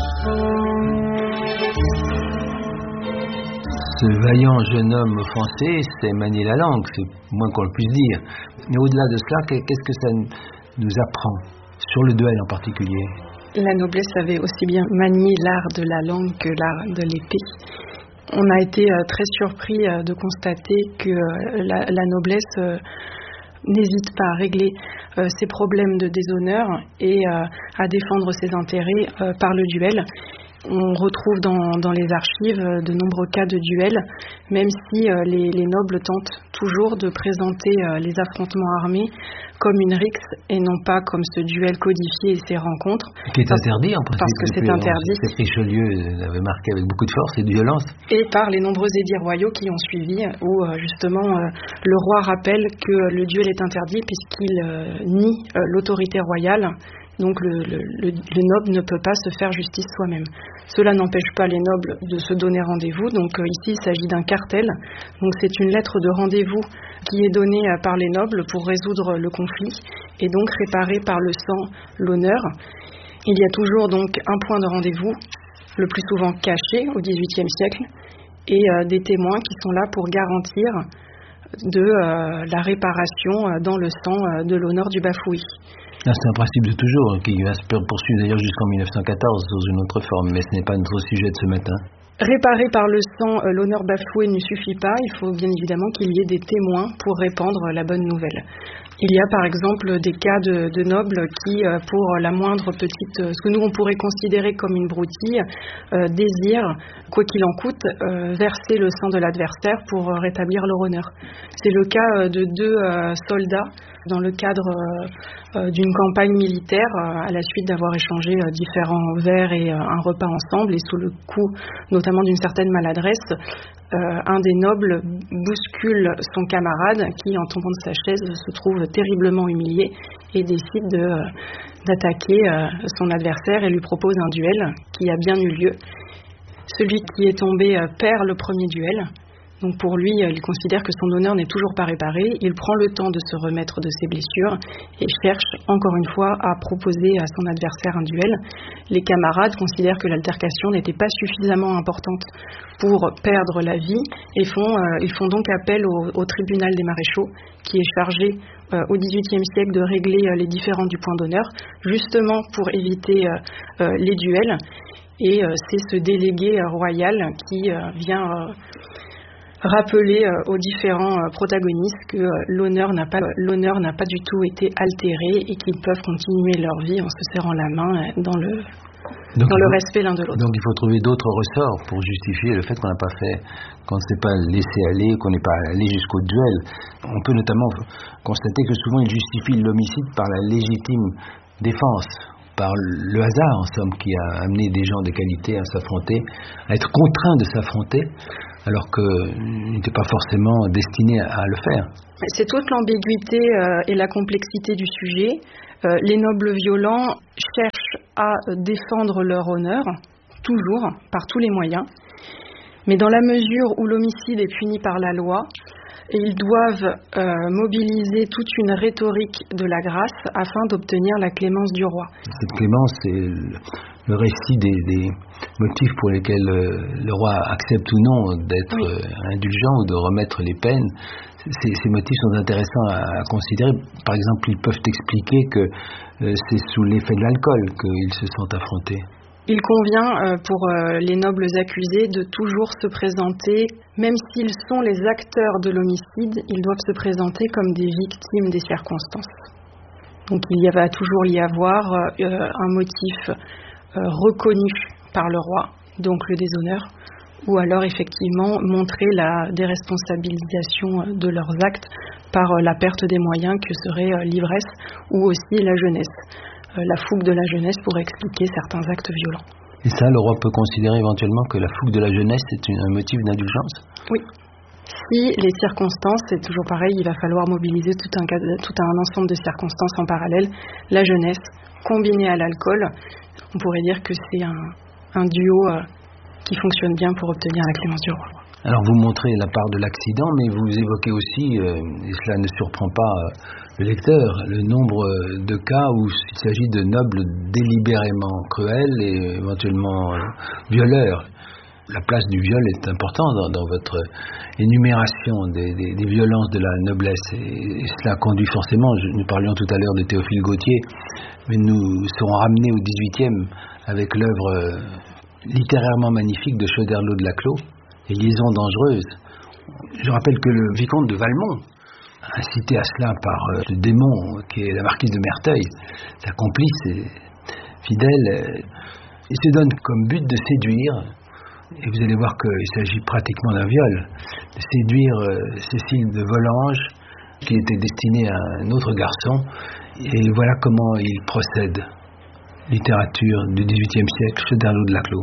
Ce vaillant jeune homme offensé sait manier la langue, c'est moins qu'on le puisse dire. Mais au-delà de cela, qu'est-ce que ça nous apprend, sur le duel en particulier? La noblesse avait aussi bien manié l'art de la langue que l'art de l'épée. On a été euh, très surpris euh, de constater que euh, la, la noblesse euh, n'hésite pas à régler euh, ses problèmes de déshonneur et euh, à défendre ses intérêts euh, par le duel. On retrouve dans, dans les archives euh, de nombreux cas de duel, même si euh, les, les nobles tentent toujours de présenter euh, les affrontements armés comme une rixe et non pas comme ce duel codifié et ces rencontres. Qui est interdit en principe. Parce que c'est interdit. C'est Richelieu l'avait marqué avec beaucoup de force et de violence. Et par les nombreux édits royaux qui ont suivi, où euh, justement euh, le roi rappelle que le duel est interdit puisqu'il euh, nie euh, l'autorité royale. Donc le, le, le, le noble ne peut pas se faire justice soi-même. Cela n'empêche pas les nobles de se donner rendez-vous. Donc euh, ici, il s'agit d'un cartel. Donc c'est une lettre de rendez-vous qui est donnée euh, par les nobles pour résoudre le conflit et donc réparer par le sang l'honneur. Il y a toujours donc un point de rendez-vous, le plus souvent caché au dix-huitième siècle, et euh, des témoins qui sont là pour garantir de euh, la réparation euh, dans le sang euh, de l'honneur du bafoui. Ah, c'est un principe de toujours, qui va se poursuivre d'ailleurs jusqu'en mille neuf cent quatorze sous une autre forme, mais ce n'est pas notre sujet de ce matin. Réparer par le sang euh, l'honneur bafoué ne suffit pas, il faut bien évidemment qu'il y ait des témoins pour répandre la bonne nouvelle. Il y a par exemple des cas de, de nobles qui, euh, pour la moindre petite, euh, ce que nous on pourrait considérer comme une broutille, euh, désirent, quoi qu'il en coûte, euh, verser le sang de l'adversaire pour euh, rétablir leur honneur. C'est le cas euh, de deux euh, soldats dans le cadre euh, euh, d'une campagne militaire, euh, à la suite d'avoir échangé euh, différents verres et euh, un repas ensemble, et sous le coup notamment d'une certaine maladresse, euh, un des nobles bouscule son camarade qui, en tombant de sa chaise, se trouve terriblement humilié et décide de, euh, d'attaquer euh, son adversaire et lui propose un duel qui a bien eu lieu. Celui qui est tombé euh, perd le premier duel, Donc pour lui, il considère que son honneur n'est toujours pas réparé. Il prend le temps de se remettre de ses blessures et cherche encore une fois à proposer à son adversaire un duel. Les camarades considèrent que l'altercation n'était pas suffisamment importante pour perdre la vie et font, euh, ils font donc appel au, au tribunal des maréchaux qui est chargé euh, au dix-huitième siècle de régler euh, les différends du point d'honneur, justement pour éviter euh, euh, les duels. Et euh, c'est ce délégué euh, royal qui euh, vient... Euh, rappeler euh, aux différents euh, protagonistes que euh, l'honneur n'a pas, euh, l'honneur n'a pas du tout été altéré et qu'ils peuvent continuer leur vie en se serrant la main euh, dans le, donc dans le faut, respect l'un de l'autre. Donc il faut trouver d'autres ressorts pour justifier le fait qu'on n'a pas fait, qu'on ne s'est pas laissé aller, qu'on n'est pas allé jusqu'au duel. On peut notamment constater que souvent il justifie l'homicide par la légitime défense, par le hasard en somme qui a amené des gens de qualité à s'affronter, à être contraints de s'affronter, alors qu'ils n'étaient pas forcément destinés à le faire. C'est toute l'ambiguïté euh, et la complexité du sujet. Euh, les nobles violents cherchent à défendre leur honneur, toujours, par tous les moyens. Mais dans la mesure où l'homicide est puni par la loi, ils doivent euh, mobiliser toute une rhétorique de la grâce afin d'obtenir la clémence du roi. Cette clémence, c'est le, le récit des, des motifs pour lesquels euh, le roi accepte ou non d'être oui. euh, indulgent ou de remettre les peines. Ces, ces motifs sont intéressants à, à considérer. Par exemple, ils peuvent expliquer que euh, c'est sous l'effet de l'alcool qu'ils se sont affrontés. Il convient euh, pour euh, les nobles accusés de toujours se présenter, même s'ils sont les acteurs de l'homicide, ils doivent se présenter comme des victimes des circonstances. Donc il y va toujours y avoir euh, un motif euh, reconnu par le roi, donc le déshonneur, ou alors effectivement montrer la déresponsabilisation de leurs actes par euh, la perte des moyens que serait euh, l'ivresse ou aussi la jeunesse. La fougue de la jeunesse pour expliquer certains actes violents. Et ça, le roi peut considérer éventuellement que la fougue de la jeunesse est une, un motif d'indulgence ? Oui. Si les circonstances, c'est toujours pareil, il va falloir mobiliser tout un, tout un ensemble de circonstances en parallèle. La jeunesse, combinée à l'alcool, on pourrait dire que c'est un, un duo euh, qui fonctionne bien pour obtenir la clémence du roi. Alors vous montrez la part de l'accident, mais vous évoquez aussi, euh, et cela ne surprend pas euh, le lecteur, le nombre de cas où il s'agit de nobles délibérément cruels et éventuellement euh, violeurs. La place du viol est importante dans, dans votre énumération des, des, des violences de la noblesse. Et, et cela conduit forcément, je, nous parlions tout à l'heure de Théophile Gautier, mais nous serons ramenés au dix-huitième avec l'œuvre euh, littérairement magnifique de Choderlos de Laclos, Les liaisons dangereuses. Je rappelle que le vicomte de Valmont, incité à cela par euh, le démon qui est la marquise de Merteuil, sa complice fidèle, euh, il se donne comme but de séduire, et vous allez voir qu'il s'agit pratiquement d'un viol, de séduire euh, Cécile de Volanges, qui était destinée à un autre garçon, et voilà comment il procède. Littérature du dix-huitième siècle, Choderlos de Laclos.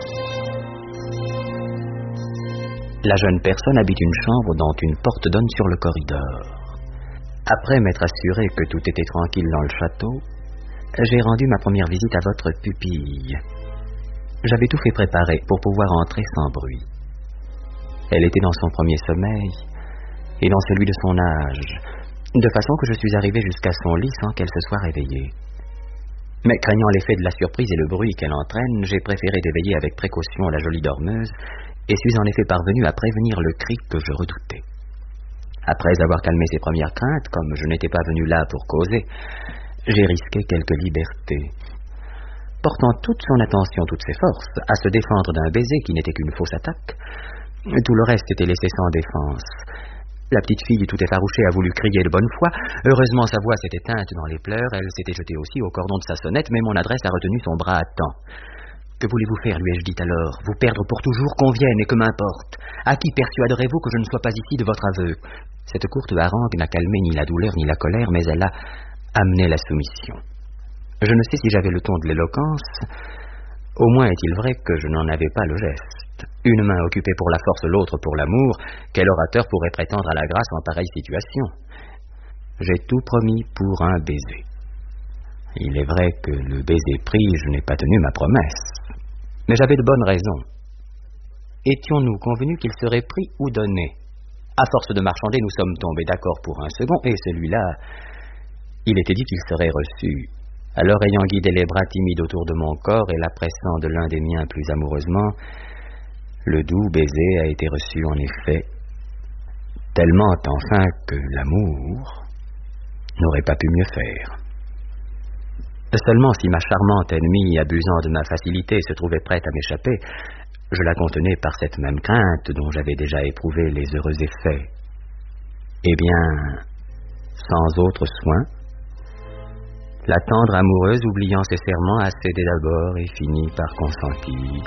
La jeune personne habite une chambre dont une porte donne sur le corridor. Après m'être assuré que tout était tranquille dans le château, j'ai rendu ma première visite à votre pupille. J'avais tout fait préparer pour pouvoir entrer sans bruit. Elle était dans son premier sommeil et dans celui de son âge, de façon que je suis arrivé jusqu'à son lit sans qu'elle se soit réveillée. Mais craignant l'effet de la surprise et le bruit qu'elle entraîne, j'ai préféré d'éveiller avec précaution la jolie dormeuse et suis en effet parvenu à prévenir le cri que je redoutais. Après avoir calmé ses premières craintes, comme je n'étais pas venu là pour causer, j'ai risqué quelques libertés. Portant toute son attention, toutes ses forces, à se défendre d'un baiser qui n'était qu'une fausse attaque, tout le reste était laissé sans défense. La petite fille, tout effarouchée, a voulu crier de bonne foi. Heureusement, sa voix s'était éteinte dans les pleurs. Elle s'était jetée aussi au cordon de sa sonnette, mais mon adresse a retenu son bras à temps. « Que voulez-vous faire ?» lui ai-je dit alors. « Vous perdre pour toujours, qu'on vienne, et que m'importe. À qui persuaderez-vous que je ne sois pas ici de votre aveu ?» Cette courte harangue n'a calmé ni la douleur ni la colère, mais elle a amené la soumission. Je ne sais si j'avais le ton de l'éloquence. Au moins est-il vrai que je n'en avais pas le geste. Une main occupée pour la force, l'autre pour l'amour. Quel orateur pourrait prétendre à la grâce en pareille situation? J'ai tout promis pour un baiser. Il est vrai que le baiser pris, je n'ai pas tenu ma promesse. Mais j'avais de bonnes raisons. étions-nous convenus qu'il serait pris ou donné. À force de marchander, nous sommes tombés d'accord pour un second, et celui-là, il était dit qu'il serait reçu. Alors, ayant guidé les bras timides autour de mon corps et la pressant de l'un des miens plus amoureusement, le doux baiser a été reçu en effet, tellement enfin que l'amour n'aurait pas pu mieux faire. Seulement, si ma charmante ennemie, abusant de ma facilité, se trouvait prête à m'échapper, je la contenais par cette même crainte dont j'avais déjà éprouvé les heureux effets. Eh bien, sans autre soin, la tendre amoureuse, oubliant ses serments, a cédé d'abord et finit par consentir.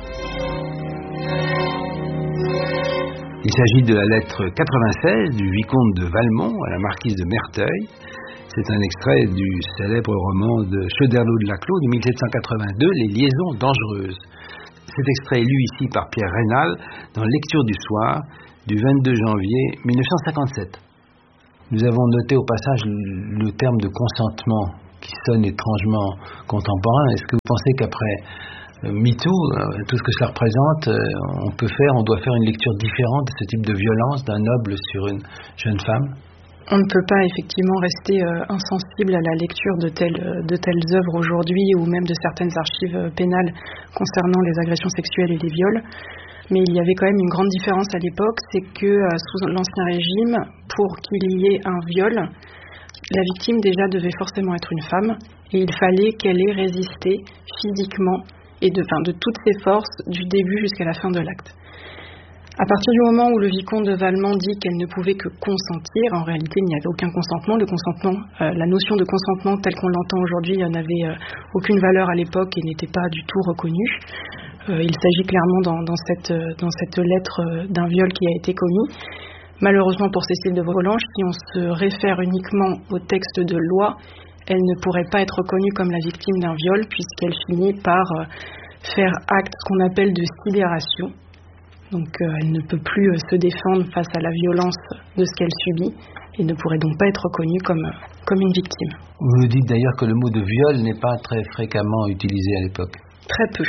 Il s'agit de la lettre quatre-vingt-seize du vicomte de Valmont à la marquise de Merteuil. C'est un extrait du célèbre roman de Choderlos de Laclos de mille sept cent quatre-vingt-deux, Les liaisons dangereuses. Cet extrait est lu ici par Pierre Rénal dans Lecture du soir du vingt-deux janvier mille neuf cent cinquante-sept. Nous avons noté au passage le terme de consentement qui sonne étrangement contemporain. Est-ce que vous pensez qu'après MeToo, tout ce que cela représente, on peut faire, on doit faire une lecture différente de ce type de violence d'un noble sur une jeune femme ? On ne peut pas effectivement rester euh, insensible à la lecture de telles, de telles œuvres aujourd'hui ou même de certaines archives pénales concernant les agressions sexuelles et les viols. Mais il y avait quand même une grande différence à l'époque, c'est que euh, sous l'Ancien Régime, pour qu'il y ait un viol, la victime déjà devait forcément être une femme et il fallait qu'elle ait résisté physiquement et de, enfin, de toutes ses forces du début jusqu'à la fin de l'acte. À partir du moment où le vicomte de Valmont dit qu'elle ne pouvait que consentir, en réalité il n'y avait aucun consentement. Le consentement, euh, la notion de consentement telle qu'on l'entend aujourd'hui n'avait euh, aucune valeur à l'époque et n'était pas du tout reconnue. Euh, il s'agit clairement dans, dans, cette, dans cette lettre euh, d'un viol qui a été commis. Malheureusement pour Cécile de Volanges, si on se réfère uniquement au texte de loi, elle ne pourrait pas être reconnue comme la victime d'un viol puisqu'elle finit par euh, faire acte ce qu'on appelle de sidération. Donc euh, elle ne peut plus euh, se défendre face à la violence de ce qu'elle subit et ne pourrait donc pas être reconnue comme, euh, comme une victime. Vous nous dites d'ailleurs que le mot de viol n'est pas très fréquemment utilisé à l'époque. Très peu.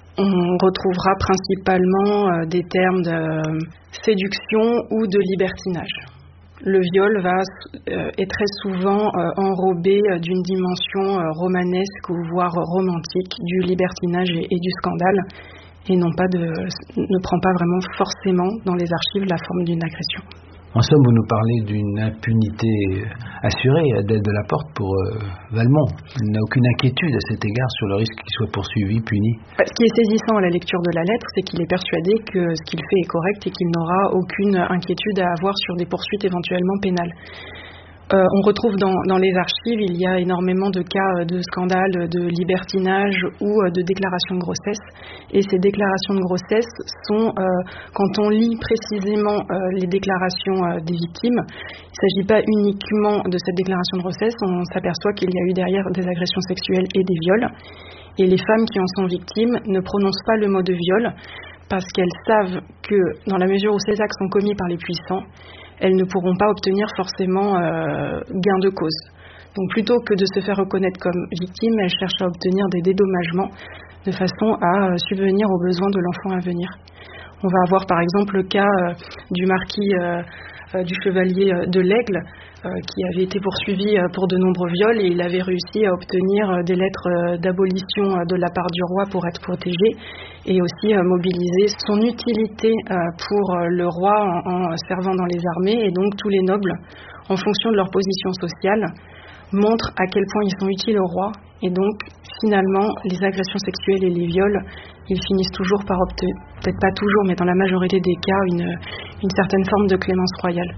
On retrouvera principalement euh, des termes de euh, séduction ou de libertinage. Le viol va, euh, est très souvent euh, enrobé euh, d'une dimension euh, romanesque ou voire romantique, du libertinage et, et du scandale. Et non pas de, ne prend pas vraiment forcément dans les archives la forme d'une agression. En somme, vous nous parlez d'une impunité assurée, Adèle Delaporte, pour euh, Valmont. Il n'a aucune inquiétude à cet égard sur le risque qu'il soit poursuivi, puni. Ce qui est saisissant à la lecture de la lettre, c'est qu'il est persuadé que ce qu'il fait est correct et qu'il n'aura aucune inquiétude à avoir sur des poursuites éventuellement pénales. Euh, on retrouve dans, dans les archives, il y a énormément de cas de scandales, de libertinage ou de déclaration de grossesse. Et ces déclarations de grossesse sont, euh, quand on lit précisément euh, les déclarations euh, des victimes, il ne s'agit pas uniquement de cette déclaration de grossesse, on s'aperçoit qu'il y a eu derrière des agressions sexuelles et des viols. Et les femmes qui en sont victimes ne prononcent pas le mot de viol parce qu'elles savent que dans la mesure où ces actes sont commis par les puissants, elles ne pourront pas obtenir forcément euh, gain de cause. Donc plutôt que de se faire reconnaître comme victime, elles cherchent à obtenir des dédommagements de façon à euh, subvenir aux besoins de l'enfant à venir. On va avoir par exemple le cas euh, du marquis euh, euh, du chevalier euh, de l'Aigle euh, qui avait été poursuivi euh, pour de nombreux viols et il avait réussi à obtenir euh, des lettres euh, d'abolition euh, de la part du roi pour être protégé et aussi euh, mobiliser son utilité euh, pour euh, le roi en, en servant dans les armées et donc tous les nobles en fonction de leur position sociale montrent à quel point ils sont utiles au roi et donc finalement les agressions sexuelles et les viols ils finissent toujours par obtenir, peut-être pas toujours mais dans la majorité des cas une, une certaine forme de clémence royale.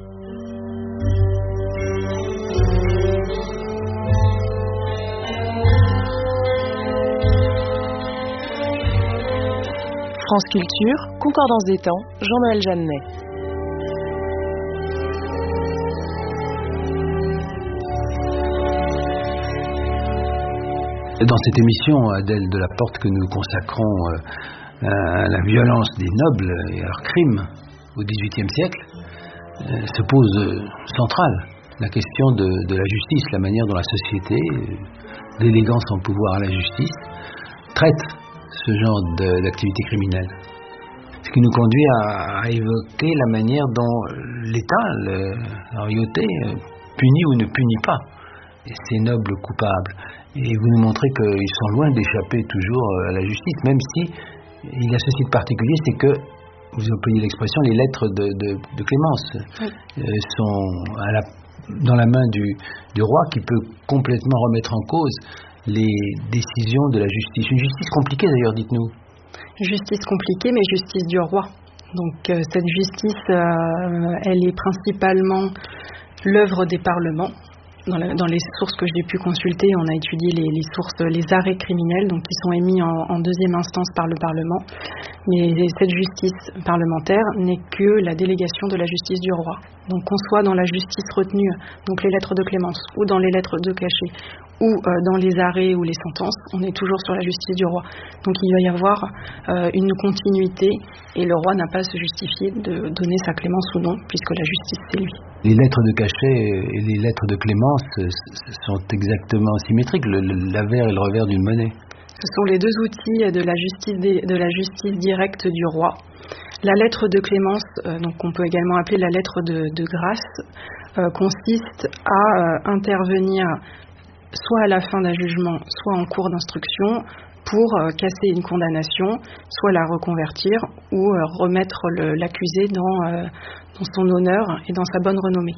France Culture, Concordance des temps, Jean-Noël Jeannet. Dans cette émission, Adèle Delaporte, que nous consacrons euh, à la violence des nobles et à leurs crimes au dix-huitième siècle, euh, se pose euh, centrale la question de, de la justice, la manière dont la société, euh, d'élégance en pouvoir à la justice, traite ce genre de, d'activité criminelle. Ce qui nous conduit à, à évoquer la manière dont l'État, le, la royauté, punit ou ne punit pas ces nobles coupables. Et vous nous montrez qu'ils sont loin d'échapper toujours à la justice, même si il y a ceci de particulier, c'est que, vous employez l'expression, les lettres de, de, de Clémence oui. euh, sont à la, dans la main du, du roi, qui peut complètement remettre en cause les décisions de la justice. Une justice compliquée d'ailleurs, dites-nous. Justice compliquée, mais justice du roi. Donc euh, cette justice, euh, elle est principalement l'œuvre des parlements. Dans, la, dans les sources que j'ai pu consulter, on a étudié les, les sources, les arrêts criminels, donc qui sont émis en, en deuxième instance par le Parlement. Mais cette justice parlementaire n'est que la délégation de la justice du roi. Donc qu'on soit dans la justice retenue, donc les lettres de clémence, ou dans les lettres de cachet, ou euh, dans les arrêts ou les sentences, on est toujours sur la justice du roi. Donc il va y avoir euh, une continuité, et le roi n'a pas à se justifier de donner sa clémence ou non, puisque la justice c'est lui. Les lettres de cachet et les lettres de clémence sont exactement symétriques, le, le, l'avers et le revers d'une monnaie. Ce sont les deux outils de la justice, de la justice directe du roi. La lettre de clémence, euh, donc on peut également appeler la lettre de, de grâce, euh, consiste à euh, intervenir soit à la fin d'un jugement, soit en cours d'instruction, pour euh, casser une condamnation, soit la reconvertir ou euh, remettre le, l'accusé dans, euh, dans son honneur et dans sa bonne renommée.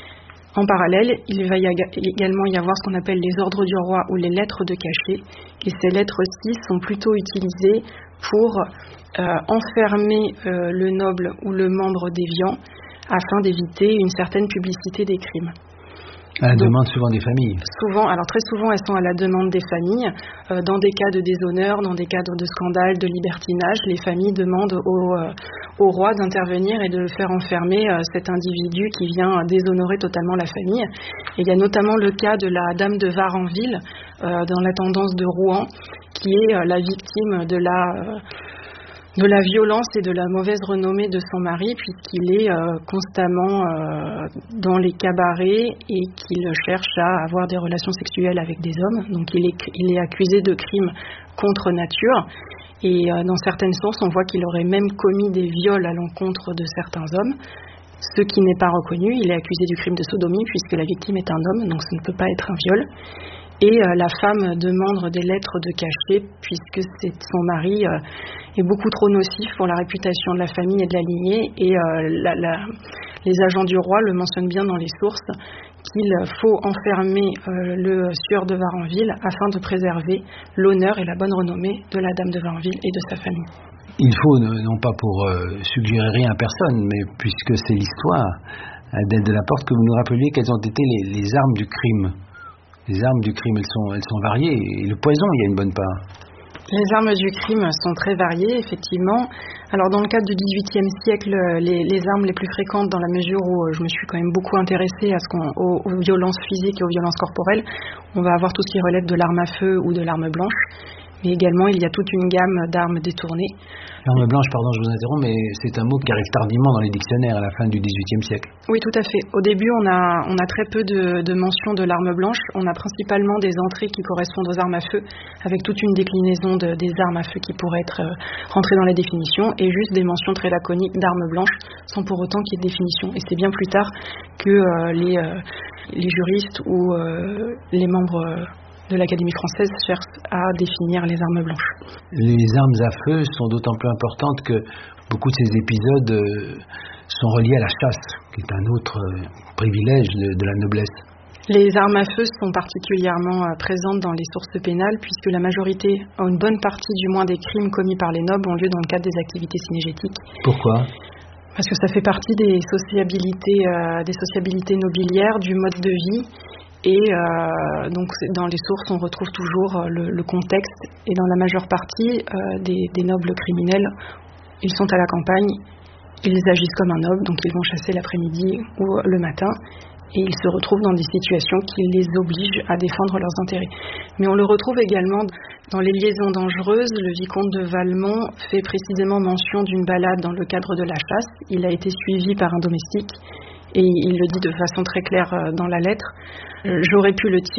En parallèle, il va y également y avoir ce qu'on appelle les ordres du roi ou les lettres de cachet. Et ces lettres-ci sont plutôt utilisées pour euh, enfermer euh, le noble ou le membre déviant afin d'éviter une certaine publicité des crimes. À la Donc, demande souvent des familles. Souvent, alors très souvent, elles sont à la demande des familles. Euh, dans des cas de déshonneur, dans des cas de scandale, de libertinage, les familles demandent au, euh, au roi d'intervenir et de faire enfermer euh, cet individu qui vient déshonorer totalement la famille. Et il y a notamment le cas de la dame de Varenville, euh, dans la tendance de Rouen, qui est euh, la victime de la... Euh, de la violence et de la mauvaise renommée de son mari, puisqu'il est euh, constamment euh, dans les cabarets et qu'il cherche à avoir des relations sexuelles avec des hommes. Donc il est, il est accusé de crimes contre nature. Et euh, dans certaines sources, on voit qu'il aurait même commis des viols à l'encontre de certains hommes. Ce qui n'est pas reconnu, il est accusé du crime de sodomie, puisque la victime est un homme, donc ça ne peut pas être un viol. Et euh, la femme demande des lettres de cachet, puisque c'est, son mari euh, est beaucoup trop nocif pour la réputation de la famille et de la lignée. Et euh, la, la, les agents du roi le mentionnent bien dans les sources, qu'il faut enfermer euh, le sieur de Varenville afin de préserver l'honneur et la bonne renommée de la dame de Varenville et de sa famille. Il faut, non pas pour euh, suggérer rien à personne, mais puisque c'est l'histoire d'Aide de la Porte, que vous nous rappeliez quelles ont été les, les armes du crime. Les armes du crime, elles sont, elles sont variées. Et le poison, il y a une bonne part. Les armes du crime sont très variées, effectivement. Alors, dans le cadre du dix-huitième siècle, les, les armes les plus fréquentes, dans la mesure où je me suis quand même beaucoup intéressée à ce qu'on, aux, aux violences physiques et aux violences corporelles, on va avoir tout ce qui relève de l'arme à feu ou de l'arme blanche. Mais également, il y a toute une gamme d'armes détournées. L'arme blanche, pardon, je vous interromps, mais c'est un mot qui arrive tardivement dans les dictionnaires à la fin du dix-huitième siècle. Oui, tout à fait. Au début, on a, on a très peu de, de mentions de l'arme blanche. On a principalement des entrées qui correspondent aux armes à feu, avec toute une déclinaison de, des armes à feu qui pourraient être euh, rentrées dans la définition, et juste des mentions très laconiques d'armes blanches, sans pour autant qu'il y ait de définition. Et c'est bien plus tard que euh, les, euh, les juristes ou euh, les membres... Euh, de l'Académie française cherche à définir les armes blanches. Les armes à feu sont d'autant plus importantes que beaucoup de ces épisodes euh, sont reliés à la chasse, qui est un autre euh, privilège de, de la noblesse. Les armes à feu sont particulièrement euh, présentes dans les sources pénales, puisque la majorité, ou une bonne partie du moins des crimes commis par les nobles ont lieu dans le cadre des activités cynégétiques. Pourquoi ? Parce que ça fait partie des sociabilités, euh, des sociabilités nobiliaires, du mode de vie. Et euh, donc dans les sources, on retrouve toujours euh, le, le contexte. Et dans la majeure partie euh, des, des nobles criminels, ils sont à la campagne, ils agissent comme un noble, donc ils vont chasser l'après-midi ou le matin. Et ils se retrouvent dans des situations qui les obligent à défendre leurs intérêts. Mais on le retrouve également dans les liaisons dangereuses. Le vicomte de Valmont fait précisément mention d'une balade dans le cadre de la chasse. Il a été suivi par un domestique. Et il le dit de façon très claire dans la lettre, « J'aurais pu le tirer ».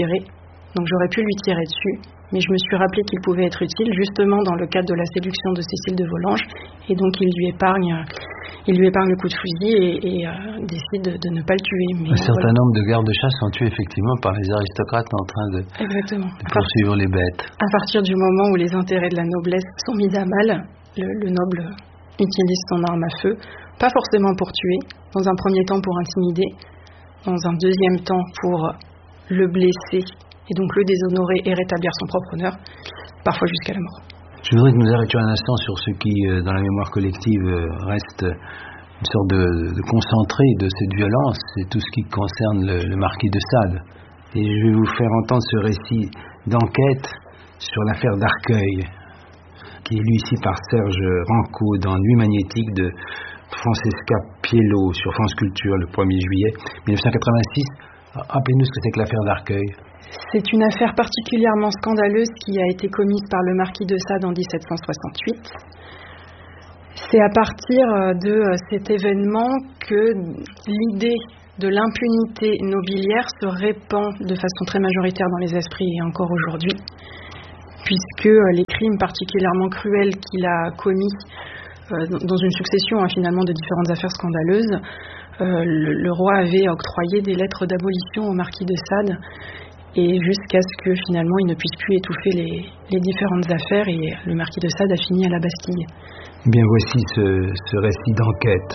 Donc j'aurais pu lui tirer dessus, mais je me suis rappelé qu'il pouvait être utile justement dans le cadre de la séduction de Cécile de Volanges, et donc il lui épargne, il lui épargne le coup de fusil et, et euh, décide de, de ne pas le tuer. Mais un certain voilà. nombre de gardes-chasse sont tués effectivement par les aristocrates en train de, Exactement. de poursuivre les bêtes. À partir du moment où les intérêts de la noblesse sont mis à mal, le, le noble utilise son arme à feu, pas forcément pour tuer, dans un premier temps pour intimider, dans un deuxième temps pour le blesser et donc le déshonorer et rétablir son propre honneur, parfois jusqu'à la mort. Je voudrais que nous arrêtions un instant sur ce qui, dans la mémoire collective, reste une sorte de, de concentré de cette violence, c'est tout ce qui concerne le, le marquis de Sade. Et je vais vous faire entendre ce récit d'enquête sur l'affaire d'Arcueil, qui est lu ici par Serge Ranco dans Nuit magnétique de Francesca Piello sur France Culture le premier juillet mille neuf cent quatre-vingt-six. Rappelez-nous ce que c'est que l'affaire d'Arcueil. C'est une affaire particulièrement scandaleuse qui a été commise par le marquis de Sade en dix-sept cent soixante-huit. C'est à partir de cet événement que l'idée de l'impunité nobiliaire se répand de façon très majoritaire dans les esprits et encore aujourd'hui, puisque les crimes particulièrement cruels qu'il a commis dans une succession hein, finalement de différentes affaires scandaleuses, euh, le, le roi avait octroyé des lettres d'abolition au marquis de Sade, et jusqu'à ce que finalement il ne puisse plus étouffer les, les différentes affaires, et le marquis de Sade a fini à la Bastille. Eh bien voici ce, ce récit d'enquête.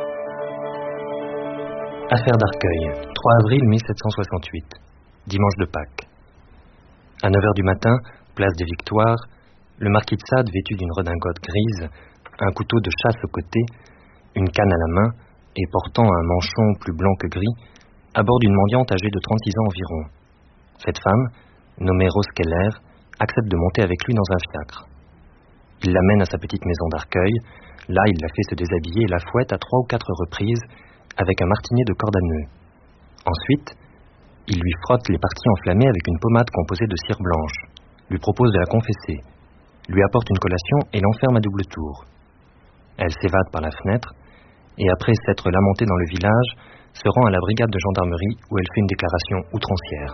Affaire d'Arcueil, trois avril mille sept cent soixante-huit, dimanche de Pâques. À neuf heures du matin, place des Victoires, le marquis de Sade, vêtu d'une redingote grise, un couteau de chasse au côté, une canne à la main et portant un manchon plus blanc que gris, aborde une mendiante âgée de trente-six ans environ. Cette femme, nommée Rose Keller, accepte de monter avec lui dans un fiacre. Il l'amène à sa petite maison d'Arcueil. Là, il la fait se déshabiller et la fouette à trois ou quatre reprises avec un martinier de corde à nœud. Ensuite, il lui frotte les parties enflammées avec une pommade composée de cire blanche, lui propose de la confesser, lui apporte une collation et l'enferme à double tour. Elle s'évade par la fenêtre et après s'être lamentée dans le village, se rend à la brigade de gendarmerie où elle fait une déclaration outrancière.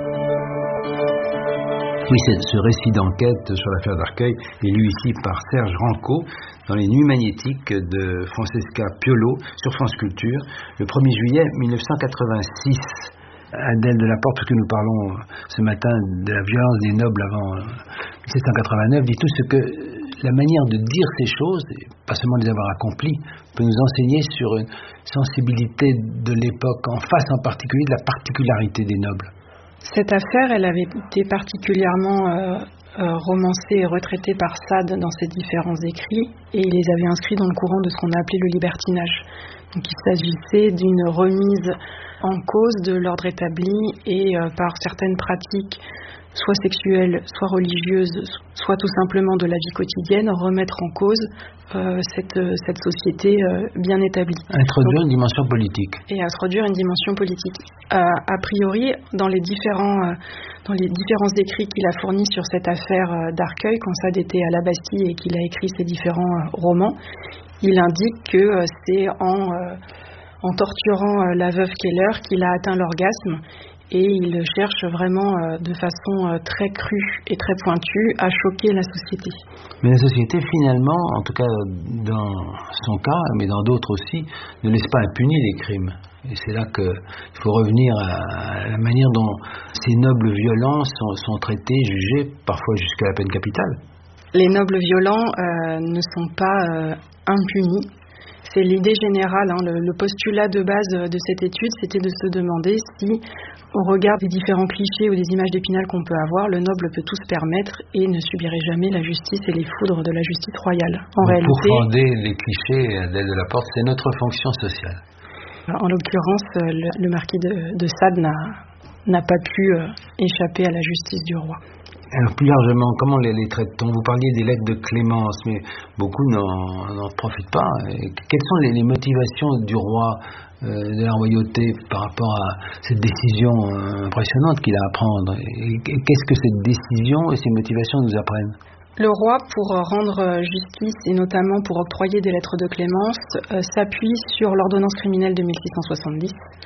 Oui, ce récit d'enquête sur l'affaire d'Arcueil est lu ici par Serge Ranco dans les Nuits magnétiques de Francesca Piello sur France Culture le premier juillet mille neuf cent quatre-vingt-six. Adèle de la Porte, parce que nous parlons ce matin de la violence des nobles avant mille sept cent quatre-vingt-neuf, dit tout ce que la manière de dire ces choses, et pas seulement de les avoir accomplies, peut nous enseigner sur une sensibilité de l'époque, en face en particulier de la particularité des nobles. Cette affaire, elle avait été particulièrement euh, euh, romancée et retraitée par Sade dans ses différents écrits, et il les avait inscrits dans le courant de ce qu'on a appelé le libertinage. Donc il s'agissait d'une remise en cause de l'ordre établi et euh, par certaines pratiques, soit sexuelles, soit religieuses, soit tout simplement de la vie quotidienne, remettre en cause euh, cette, cette société euh, bien établie. Introduire Donc, une dimension politique. Et introduire une dimension politique. Euh, a priori, dans les différents, euh, dans les différents écrits qu'il a fournis sur cette affaire euh, d'Arcueil, quand Sade était à la Bastille et qu'il a écrit ses différents euh, romans, il indique que euh, c'est en... Euh, en torturant euh, la veuve Keller qu'il a atteint l'orgasme, et il cherche vraiment euh, de façon euh, très crue et très pointue à choquer la société. Mais la société finalement, en tout cas dans son cas, mais dans d'autres aussi, ne laisse pas impunis les crimes. Et c'est là qu'il faut revenir à la manière dont ces nobles violents sont, sont traités, jugés, parfois jusqu'à la peine capitale. Les nobles violents euh, ne sont pas euh, impunis. C'est l'idée générale, hein, le, le postulat de base de cette étude, c'était de se demander si, au regard des différents clichés ou des images d'Épinal qu'on peut avoir, le noble peut tout se permettre et ne subirait jamais la justice et les foudres de la justice royale. En Donc, réalité, pour fonder les clichés, Adèle de la Porte, c'est notre fonction sociale. En l'occurrence, le, le marquis de, de Sade n'a, n'a pas pu euh, échapper à la justice du roi. Alors plus largement, comment les, les traite-t-on ? Vous parliez des lettres de clémence, mais beaucoup n'en, n'en profitent pas. Et quelles sont les, les motivations du roi, euh, de la royauté, par rapport à cette décision euh, impressionnante qu'il a à prendre ? Et, et qu'est-ce que cette décision et ces motivations nous apprennent ? Le roi, pour rendre justice et notamment pour octroyer des lettres de clémence, euh, s'appuie sur l'ordonnance criminelle de mille six cent soixante-dix.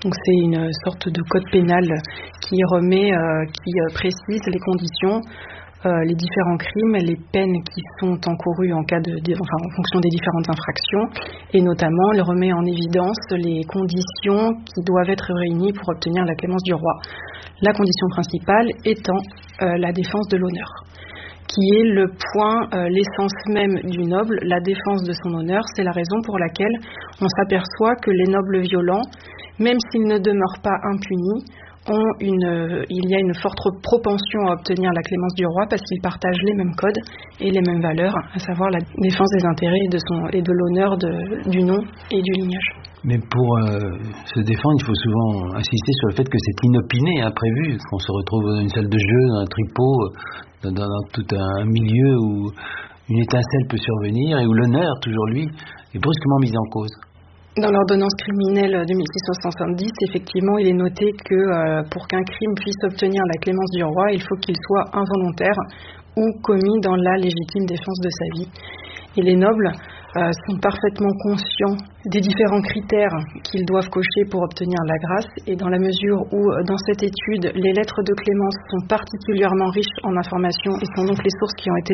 Donc c'est une sorte de code pénal qui remet, euh, qui précise les conditions, euh, les différents crimes, les peines qui sont encourues en cas de, de, enfin en fonction des différentes infractions, et notamment il remet en évidence les conditions qui doivent être réunies pour obtenir la clémence du roi. La condition principale étant euh, la défense de l'honneur, qui est le point, euh, l'essence même du noble, la défense de son honneur. C'est la raison pour laquelle on s'aperçoit que les nobles violents, même s'ils ne demeurent pas impunis, ont une, euh, il y a une forte propension à obtenir la clémence du roi parce qu'ils partagent les mêmes codes et les mêmes valeurs, à savoir la défense des intérêts et de, son, et de l'honneur de, du nom et du lignage. Mais pour euh, se défendre, il faut souvent insister sur le fait que c'est inopiné, imprévu, qu'on se retrouve dans une salle de jeu, dans un tripot, dans, dans, dans tout un milieu où une étincelle peut survenir et où l'honneur, toujours lui, est brusquement mis en cause. Dans l'ordonnance criminelle de mille six cent soixante-dix, effectivement, il est noté que euh, pour qu'un crime puisse obtenir la clémence du roi, il faut qu'il soit involontaire ou commis dans la légitime défense de sa vie. Et les nobles euh, sont parfaitement conscients des différents critères qu'ils doivent cocher pour obtenir la grâce, et dans la mesure où, dans cette étude, les lettres de clémence sont particulièrement riches en informations et sont donc les sources qui ont été